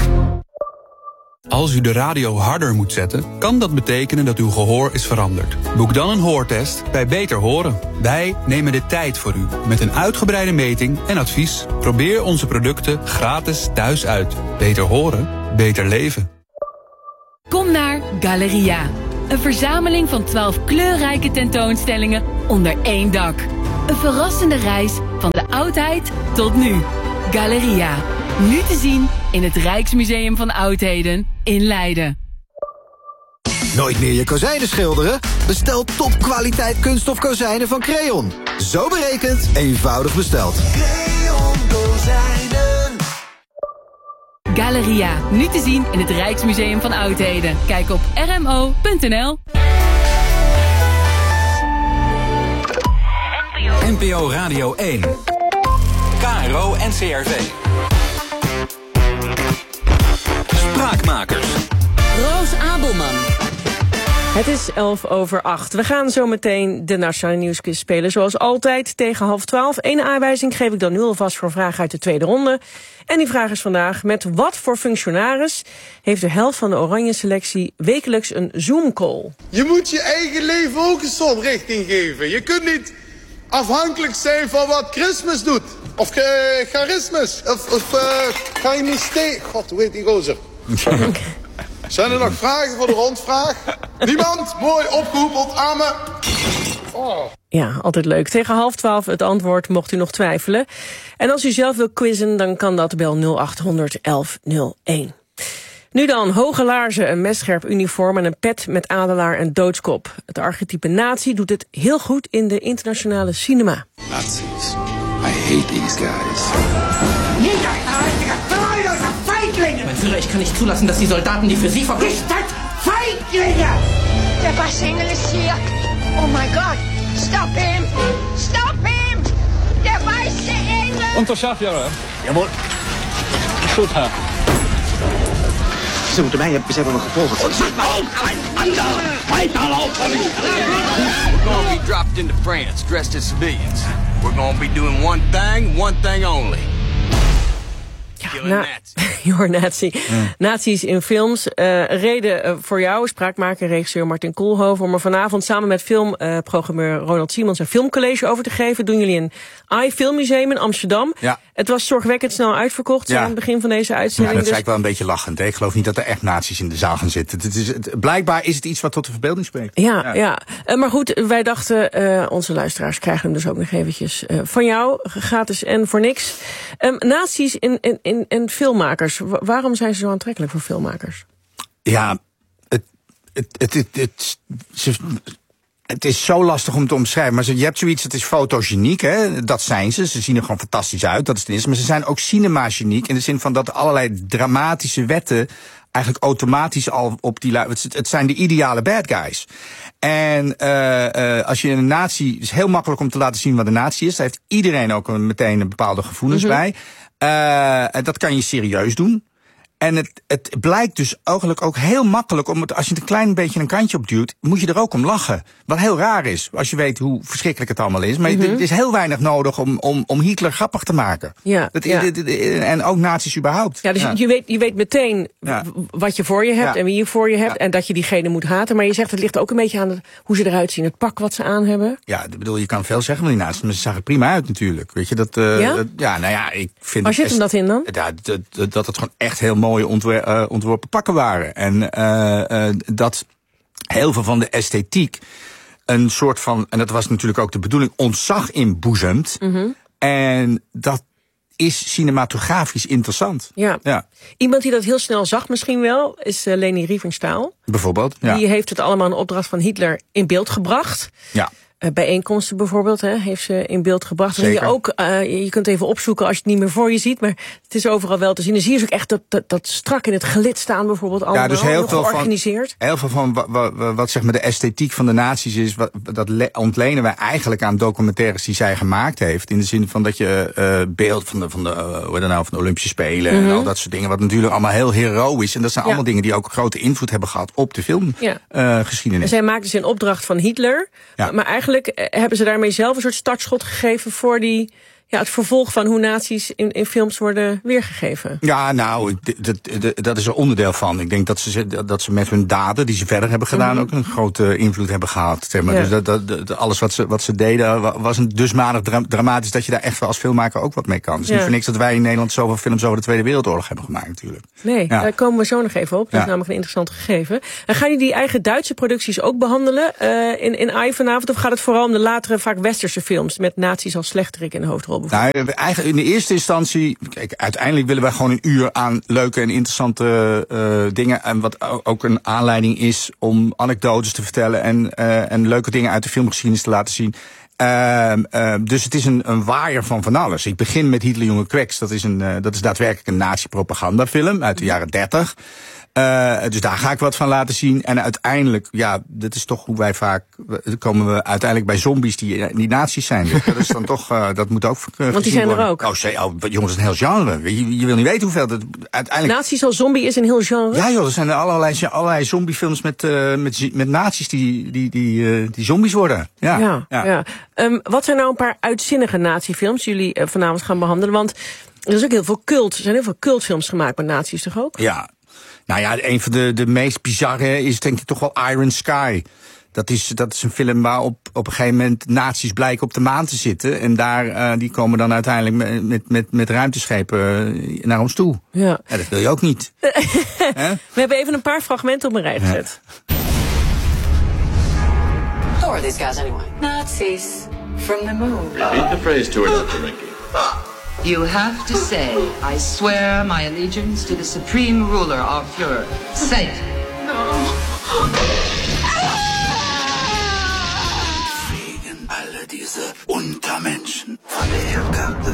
Als u de radio harder moet zetten, kan dat betekenen dat uw gehoor is veranderd. Boek dan een hoortest bij Beter Horen. Wij nemen de tijd voor u met een uitgebreide meting en advies. Probeer onze producten gratis thuis uit. Beter horen, beter leven. Kom naar Galeria. Een verzameling van 12 kleurrijke tentoonstellingen onder één dak. Een verrassende reis van de oudheid tot nu. Galeria. Nu te zien in het Rijksmuseum van Oudheden in Leiden. Nooit meer je kozijnen schilderen? Bestel topkwaliteit kunststof kozijnen van Creon. Zo berekend, eenvoudig besteld. Creon Kozijnen. Galeria. Nu te zien in het Rijksmuseum van Oudheden. Kijk op rmo.nl. NPO Radio 1. KRO NCRV. Spraakmakers. Roos Abelman. Het is 11:08. We gaan zo meteen de Nationale Nieuwsquiz spelen. Zoals altijd tegen 11:30. Eén aanwijzing geef ik dan nu alvast voor een vraag uit de tweede ronde. En die vraag is vandaag: met wat voor functionaris heeft de helft van de Oranje Selectie wekelijks een Zoom-call? Je moet je eigen leven ook een soort richting geven. Je kunt niet afhankelijk zijn van wat Christmas doet. Of charismus. Of ga je niet steken. God, hoe heet die gozer? Zijn er nog vragen voor de rondvraag? Niemand? Mooi opgehoepeld aan me. Oh. Ja, altijd leuk. Tegen 11:30 het antwoord, mocht u nog twijfelen. En als u zelf wil quizzen, dan kan dat bel 0800 1101. Nu dan, hoge laarzen, een messcherp uniform en een pet met adelaar en doodskop. Het archetype nazi doet het heel goed in de internationale cinema. Nazis. I hate these guys. Mein Führer, ich kann nicht zulassen, dass die Soldaten, die für Sie verbringen... Feiglinge! Der Waschengel ist hier. Oh my God! Stop him! Stop him! Der weiße Engel! Unterschaffer. Jawohl. Goed, Herr. Ze moeten mij hebben, ze hebben me gevolgd. We're gonna be dropped into France, dressed as civilians. We're gonna be doing one thing only. Your Nazi. Nazi's in films. Reden voor jou, spraakmaker, regisseur Martin Koolhoven, om er vanavond samen met filmprogrammeur Ronald Siemens een filmcollege over te geven. Doen jullie een iFilmmuseum in Amsterdam. Ja. Het was zorgwekkend snel uitverkocht aan het begin van deze uitzending. Ja, dat is eigenlijk wel een beetje lachend. Hè? Ik geloof niet dat er echt nazi's in de zaal gaan zitten. Blijkbaar is het iets wat tot de verbeelding spreekt. Ja. Maar goed, wij dachten, onze luisteraars krijgen hem dus ook nog eventjes van jou. Gratis en voor niks. Nazi's in filmmakers. Waarom zijn ze zo aantrekkelijk voor filmmakers? Ja, het is zo lastig om te omschrijven. Maar je hebt zoiets, het is fotogeniek, hè? Dat zijn ze. Ze zien er gewoon fantastisch uit, dat is het eerste. Maar ze zijn ook cinemageniek in de zin van dat allerlei dramatische wetten eigenlijk automatisch al op die... Het zijn de ideale bad guys. En als je een nazi... Het is heel makkelijk om te laten zien wat een nazi is. Daar heeft iedereen ook meteen een bepaalde gevoelens bij. Dat kan je serieus doen. En het blijkt dus eigenlijk ook heel makkelijk, als je het een klein beetje een kantje op duwt, moet je er ook om lachen. Wat heel raar is, als je weet hoe verschrikkelijk het allemaal is. Maar het is heel weinig nodig om Hitler grappig te maken. Ja, en ook nazi's überhaupt. Ja, dus je weet meteen wat je voor je hebt en wie je voor je hebt. En dat je diegene moet haten. Maar je zegt, het ligt ook een beetje aan hoe ze eruit zien. Het pak wat ze aan hebben. Ja, je kan veel zeggen van die nazi's, maar ze zagen prima uit natuurlijk. Weet je, ik vind... Waar zit hem dat in dan? Dat het gewoon echt heel mooi ontworpen pakken waren. En dat heel veel van de esthetiek een soort van, en dat was natuurlijk ook de bedoeling, ontzag inboezemt. En dat is cinematografisch interessant. Ja. Iemand die dat heel snel zag misschien wel, is Leni Riefenstahl. Bijvoorbeeld, ja. Die heeft het allemaal in opdracht van Hitler in beeld gebracht. Ja. bijeenkomsten bijvoorbeeld, heeft ze in beeld gebracht. Dan zie je ook, je kunt even opzoeken als je het niet meer voor je ziet, maar het is overal wel te zien. Dan zie je dus ook echt dat strak in het gelid staan bijvoorbeeld, allemaal dus heel veel georganiseerd. Heel veel van wat zeg maar de esthetiek van de nazi's is, dat ontlenen wij eigenlijk aan documentaires die zij gemaakt heeft. In de zin van dat je beeld van de Olympische Spelen en al dat soort dingen, wat natuurlijk allemaal heel heroïsch. En dat zijn allemaal dingen die ook grote invloed hebben gehad op de filmgeschiedenis. Zij maakte ze in opdracht van Hitler, maar eigenlijk hebben ze daarmee zelf een soort startschot gegeven voor het vervolg van hoe nazi's in films worden weergegeven. Ja, nou, dat is er onderdeel van. Ik denk dat ze met hun daden, die ze verder hebben gedaan, ook een grote invloed hebben gehad. Zeg maar. Ja. Dus alles wat ze deden was een dusmanig dramatisch dat je daar echt wel als filmmaker ook wat mee kan. Dus niet voor niks dat wij in Nederland zoveel films over de Tweede Wereldoorlog hebben gemaakt natuurlijk. Nee, daar komen we zo nog even op. Dat is namelijk een interessant gegeven. En gaan jullie die eigen Duitse producties ook behandelen in AI vanavond? Of gaat het vooral om de latere, vaak westerse films met nazi's als slechterik in de hoofdrol? Nou, eigenlijk in de eerste instantie, kijk, uiteindelijk willen wij gewoon een uur aan leuke en interessante dingen. En wat ook een aanleiding is om anekdotes te vertellen en leuke dingen uit de filmgeschiedenis te laten zien. Dus het is een waaier van alles. Ik begin met Hitler Junge Quecks. Dat is daadwerkelijk een nazi-propagandafilm uit de jaren 30. Dus daar ga ik wat van laten zien. En uiteindelijk, dat is toch hoe wij vaak komen we uiteindelijk bij zombies die nazi's zijn. Dus dat is dan toch, dat moet ook want die zijn worden. Er ook. Jongens, dat is een heel genre. Je wil niet weten hoeveel dat uiteindelijk. Nazi's als zombie is een heel genre? Ja joh, er zijn allerlei zombiefilms met nazi's die zombies worden. Ja. Wat zijn nou een paar uitzinnige nazi-films die jullie vanavond gaan behandelen? Want er is ook heel veel cult. Er zijn heel veel cultfilms gemaakt met nazi's toch ook? Ja. Nou ja, een van de meest bizarre is denk ik toch wel Iron Sky. Dat is een film waar op een gegeven moment nazi's blijken op de maan te zitten. En daar, die komen dan uiteindelijk met ruimteschepen naar ons toe. Ja, dat wil je ook niet. We hebben even een paar fragmenten op een rij gezet. Who are these guys anyway? Nazis from the moon. Repeat the phrase to her, Dr. Ricky. You have to say, I swear my allegiance to the supreme ruler, our Führer. Say it. No. Wegen alle diese Untermenschen von der Erdkarte.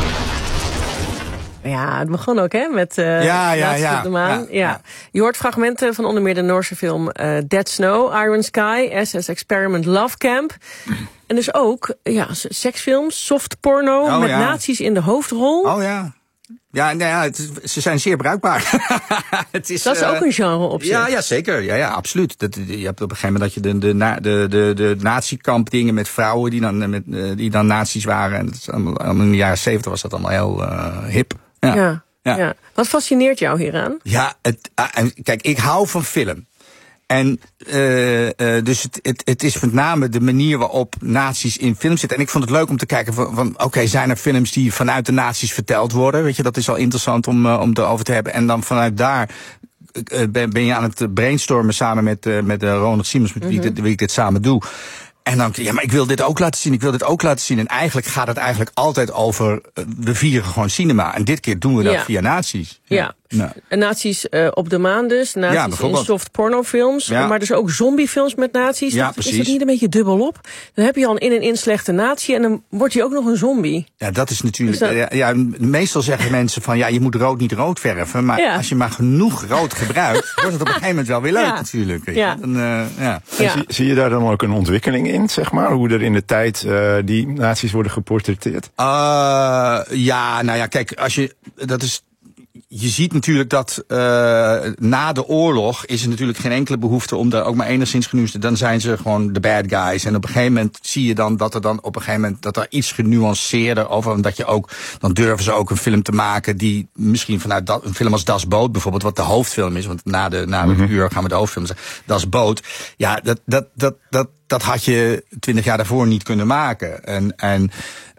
Ja, het begon ook met nazi's op de maan. Ja. Je hoort fragmenten van onder meer de Noorse film Dead Snow, Iron Sky, SS Experiment Love Camp. En dus ook seksfilms, softporno met nazi's in de hoofdrol. Oh ja. Ja, ze zijn zeer bruikbaar. Dat is ook een genre op zich. Ja, zeker. Ja, absoluut. Je hebt op een gegeven moment dat je de nazi-kamp dingen met vrouwen die dan nazi's waren. En dat is allemaal, in de jaren 70 was dat allemaal heel hip. Ja. Wat fascineert jou hieraan? Ja, kijk, ik hou van film. En dus het is met name de manier waarop nazi's in films zitten. En ik vond het leuk om te kijken van oké, zijn er films die vanuit de nazi's verteld worden? Weet je, dat is al interessant om erover te hebben. En dan vanuit daar ben je aan het brainstormen samen met Ronald Siemens, met wie ik dit samen doe. En dan, maar ik wil dit ook laten zien. En eigenlijk gaat het altijd over, we vieren gewoon cinema. En dit keer doen we dat via nazi's. Ja. Nazi's op de maan dus. Nazi's in soft pornofilms. Maar dus ook zombiefilms met nazi's. Ja, precies. Is dat niet een beetje dubbel op? Dan heb je al een in slechte nazi en dan wordt hij ook nog een zombie. Ja, dat is natuurlijk... Dus meestal zeggen mensen van, je moet rood niet rood verven. Maar als je maar genoeg rood gebruikt, wordt het op een gegeven moment wel weer leuk natuurlijk. Zie je daar dan ook een ontwikkeling in, zeg maar? Hoe er in de tijd die nazi's worden geportretteerd? Kijk, je ziet natuurlijk dat na de oorlog is er natuurlijk geen enkele behoefte om daar ook maar enigszins genuanceerd te. Dan zijn ze gewoon de bad guys. En op een gegeven moment zie je dan dat er op een gegeven moment dat er iets genuanceerder over, omdat je ook, dan durven ze ook een film te maken die misschien vanuit een film als Das Boot bijvoorbeeld, wat de hoofdfilm is, want na de uur gaan we de hoofdfilm zeggen. Das Boot. Ja, dat had je 20 jaar daarvoor niet kunnen maken. En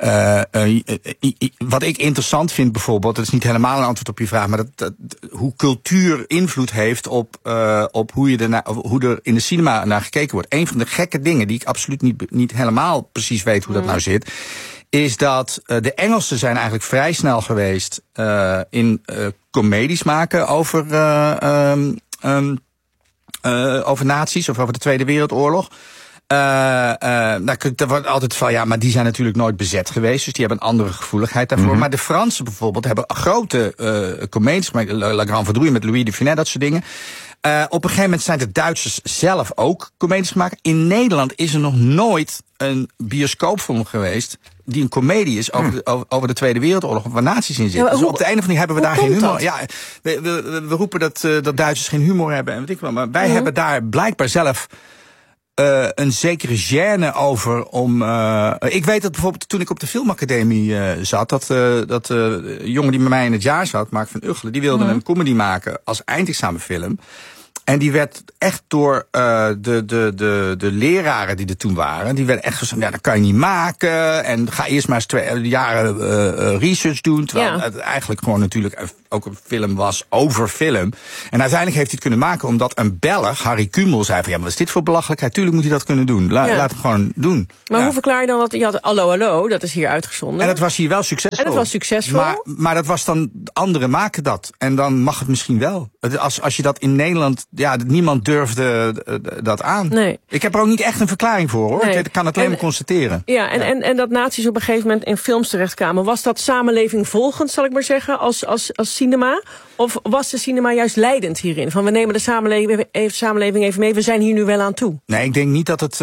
wat ik interessant vind bijvoorbeeld, dat is niet helemaal een antwoord op je vraag, maar hoe cultuur invloed heeft op hoe er in de cinema naar gekeken wordt. Een van de gekke dingen die ik absoluut niet helemaal precies weet hoe dat nou zit, is dat de Engelsen zijn eigenlijk vrij snel geweest in comedies maken over nazi's of over de Tweede Wereldoorlog. Er wordt altijd van, maar die zijn natuurlijk nooit bezet geweest. Dus die hebben een andere gevoeligheid daarvoor. Maar de Fransen bijvoorbeeld hebben grote comedies gemaakt. La Grande Vadrouille met Louis de Funès, dat soort dingen. Op een gegeven moment zijn de Duitsers zelf ook comedies gemaakt. In Nederland is er nog nooit een bioscoopfilm geweest die een komedie is over de Tweede Wereldoorlog, waar nazi's in zitten. Dus op de ene of andere hebben we daar geen humor. Ja, we roepen dat Duitsers geen humor hebben en weet ik wel. Maar wij hebben daar blijkbaar zelf een zekere gêne over om. Ik weet dat bijvoorbeeld toen ik op de filmacademie zat, dat jongen die met mij in het jaar zat, Mark van Uggelen, die wilde een comedy maken als eindexamenfilm. En die werd echt door de leraren die er toen waren, die werden echt gezegd, dat kan je niet maken. En ga eerst maar eens 2 jaren research doen. Terwijl het eigenlijk gewoon natuurlijk ook een film was over film. En uiteindelijk heeft hij het kunnen maken omdat een Belg, Harry Kumel, zei van wat is dit voor belachelijkheid? Tuurlijk moet hij dat kunnen doen. Laat hem gewoon doen. Maar hoe verklaar je dan dat je had Allo, dat is hier uitgezonden. En dat was hier wel succesvol. En dat was succesvol. Maar dat was dan, anderen maken dat. En dan mag het misschien wel. Als je dat in Nederland, niemand durfde dat aan. Nee. Ik heb er ook niet echt een verklaring voor, hoor. Nee. Ik kan het alleen maar constateren. Ja, en dat nazi's op een gegeven moment in films terechtkwamen. Was dat samenleving volgend, zal ik maar zeggen, als cinema? Of was de cinema juist leidend hierin? Van we nemen de samenleving even mee, we zijn hier nu wel aan toe. Nee, ik denk niet dat het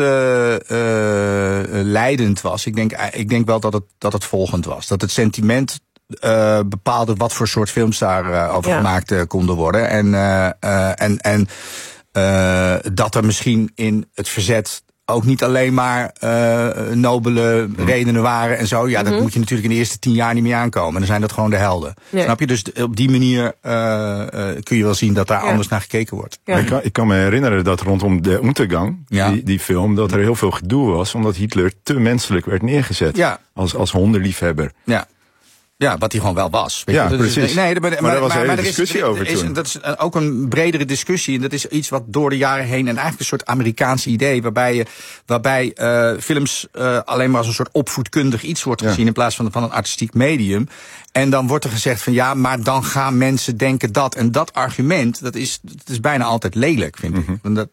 leidend was. Ik denk wel dat het volgend was. Dat het sentiment bepaalde wat voor soort films daar over gemaakt konden worden. En dat er misschien in het verzet ook niet alleen maar nobele redenen waren en zo. Ja, dat moet je natuurlijk in de eerste 10 jaar niet meer aankomen. Dan zijn dat gewoon de helden. Nee. Snap je? Dus op die manier kun je wel zien dat daar anders naar gekeken wordt. Ja. Ik kan me herinneren dat rondom de Untergang, die film, dat er heel veel gedoe was, omdat Hitler te menselijk werd neergezet. Ja. Als hondenliefhebber. Ja. Ja, wat hij gewoon wel was. Weet je? Precies. Nee, maar daar was een hele discussie over toen. Dat is ook een bredere discussie. En dat is iets wat door de jaren heen, en eigenlijk een soort Amerikaans idee, waarbij films alleen maar als een soort opvoedkundig iets wordt gezien in plaats van een artistiek medium. En dan wordt er gezegd van maar dan gaan mensen denken dat. En dat argument, dat is bijna altijd lelijk, vind ik. Want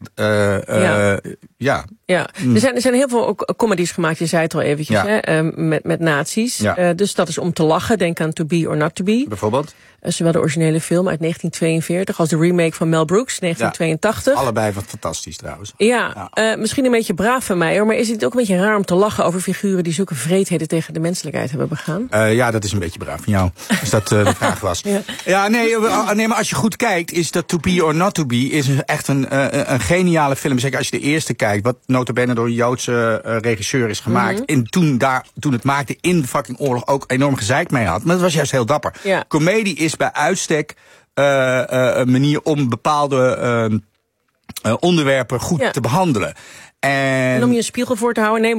Er zijn heel veel ook comedies gemaakt, je zei het al eventjes, met nazi's. Ja. Dus dat is om te lachen. Denk aan To Be or Not To Be. Bijvoorbeeld? Zowel de originele film uit 1942 als de remake van Mel Brooks, 1982. Allebei wat fantastisch trouwens. Misschien een beetje braaf van mij, hoor, maar is het ook een beetje raar om te lachen over figuren die zulke vreedheden tegen de menselijkheid hebben begaan? Dat is een beetje braaf van jou, als dat de vraag was. Nee, maar als je goed kijkt, is dat To Be or Not To Be is echt een geniale film. Zeker als je de eerste kijkt, wat nota bene door een Joodse regisseur is gemaakt. En toen het maakte in de fucking oorlog ook enorm gezeik mee had. Maar dat was juist heel dapper. Ja. Comedie is bij uitstek een manier om bepaalde onderwerpen goed te behandelen. En om je een spiegel voor te houden.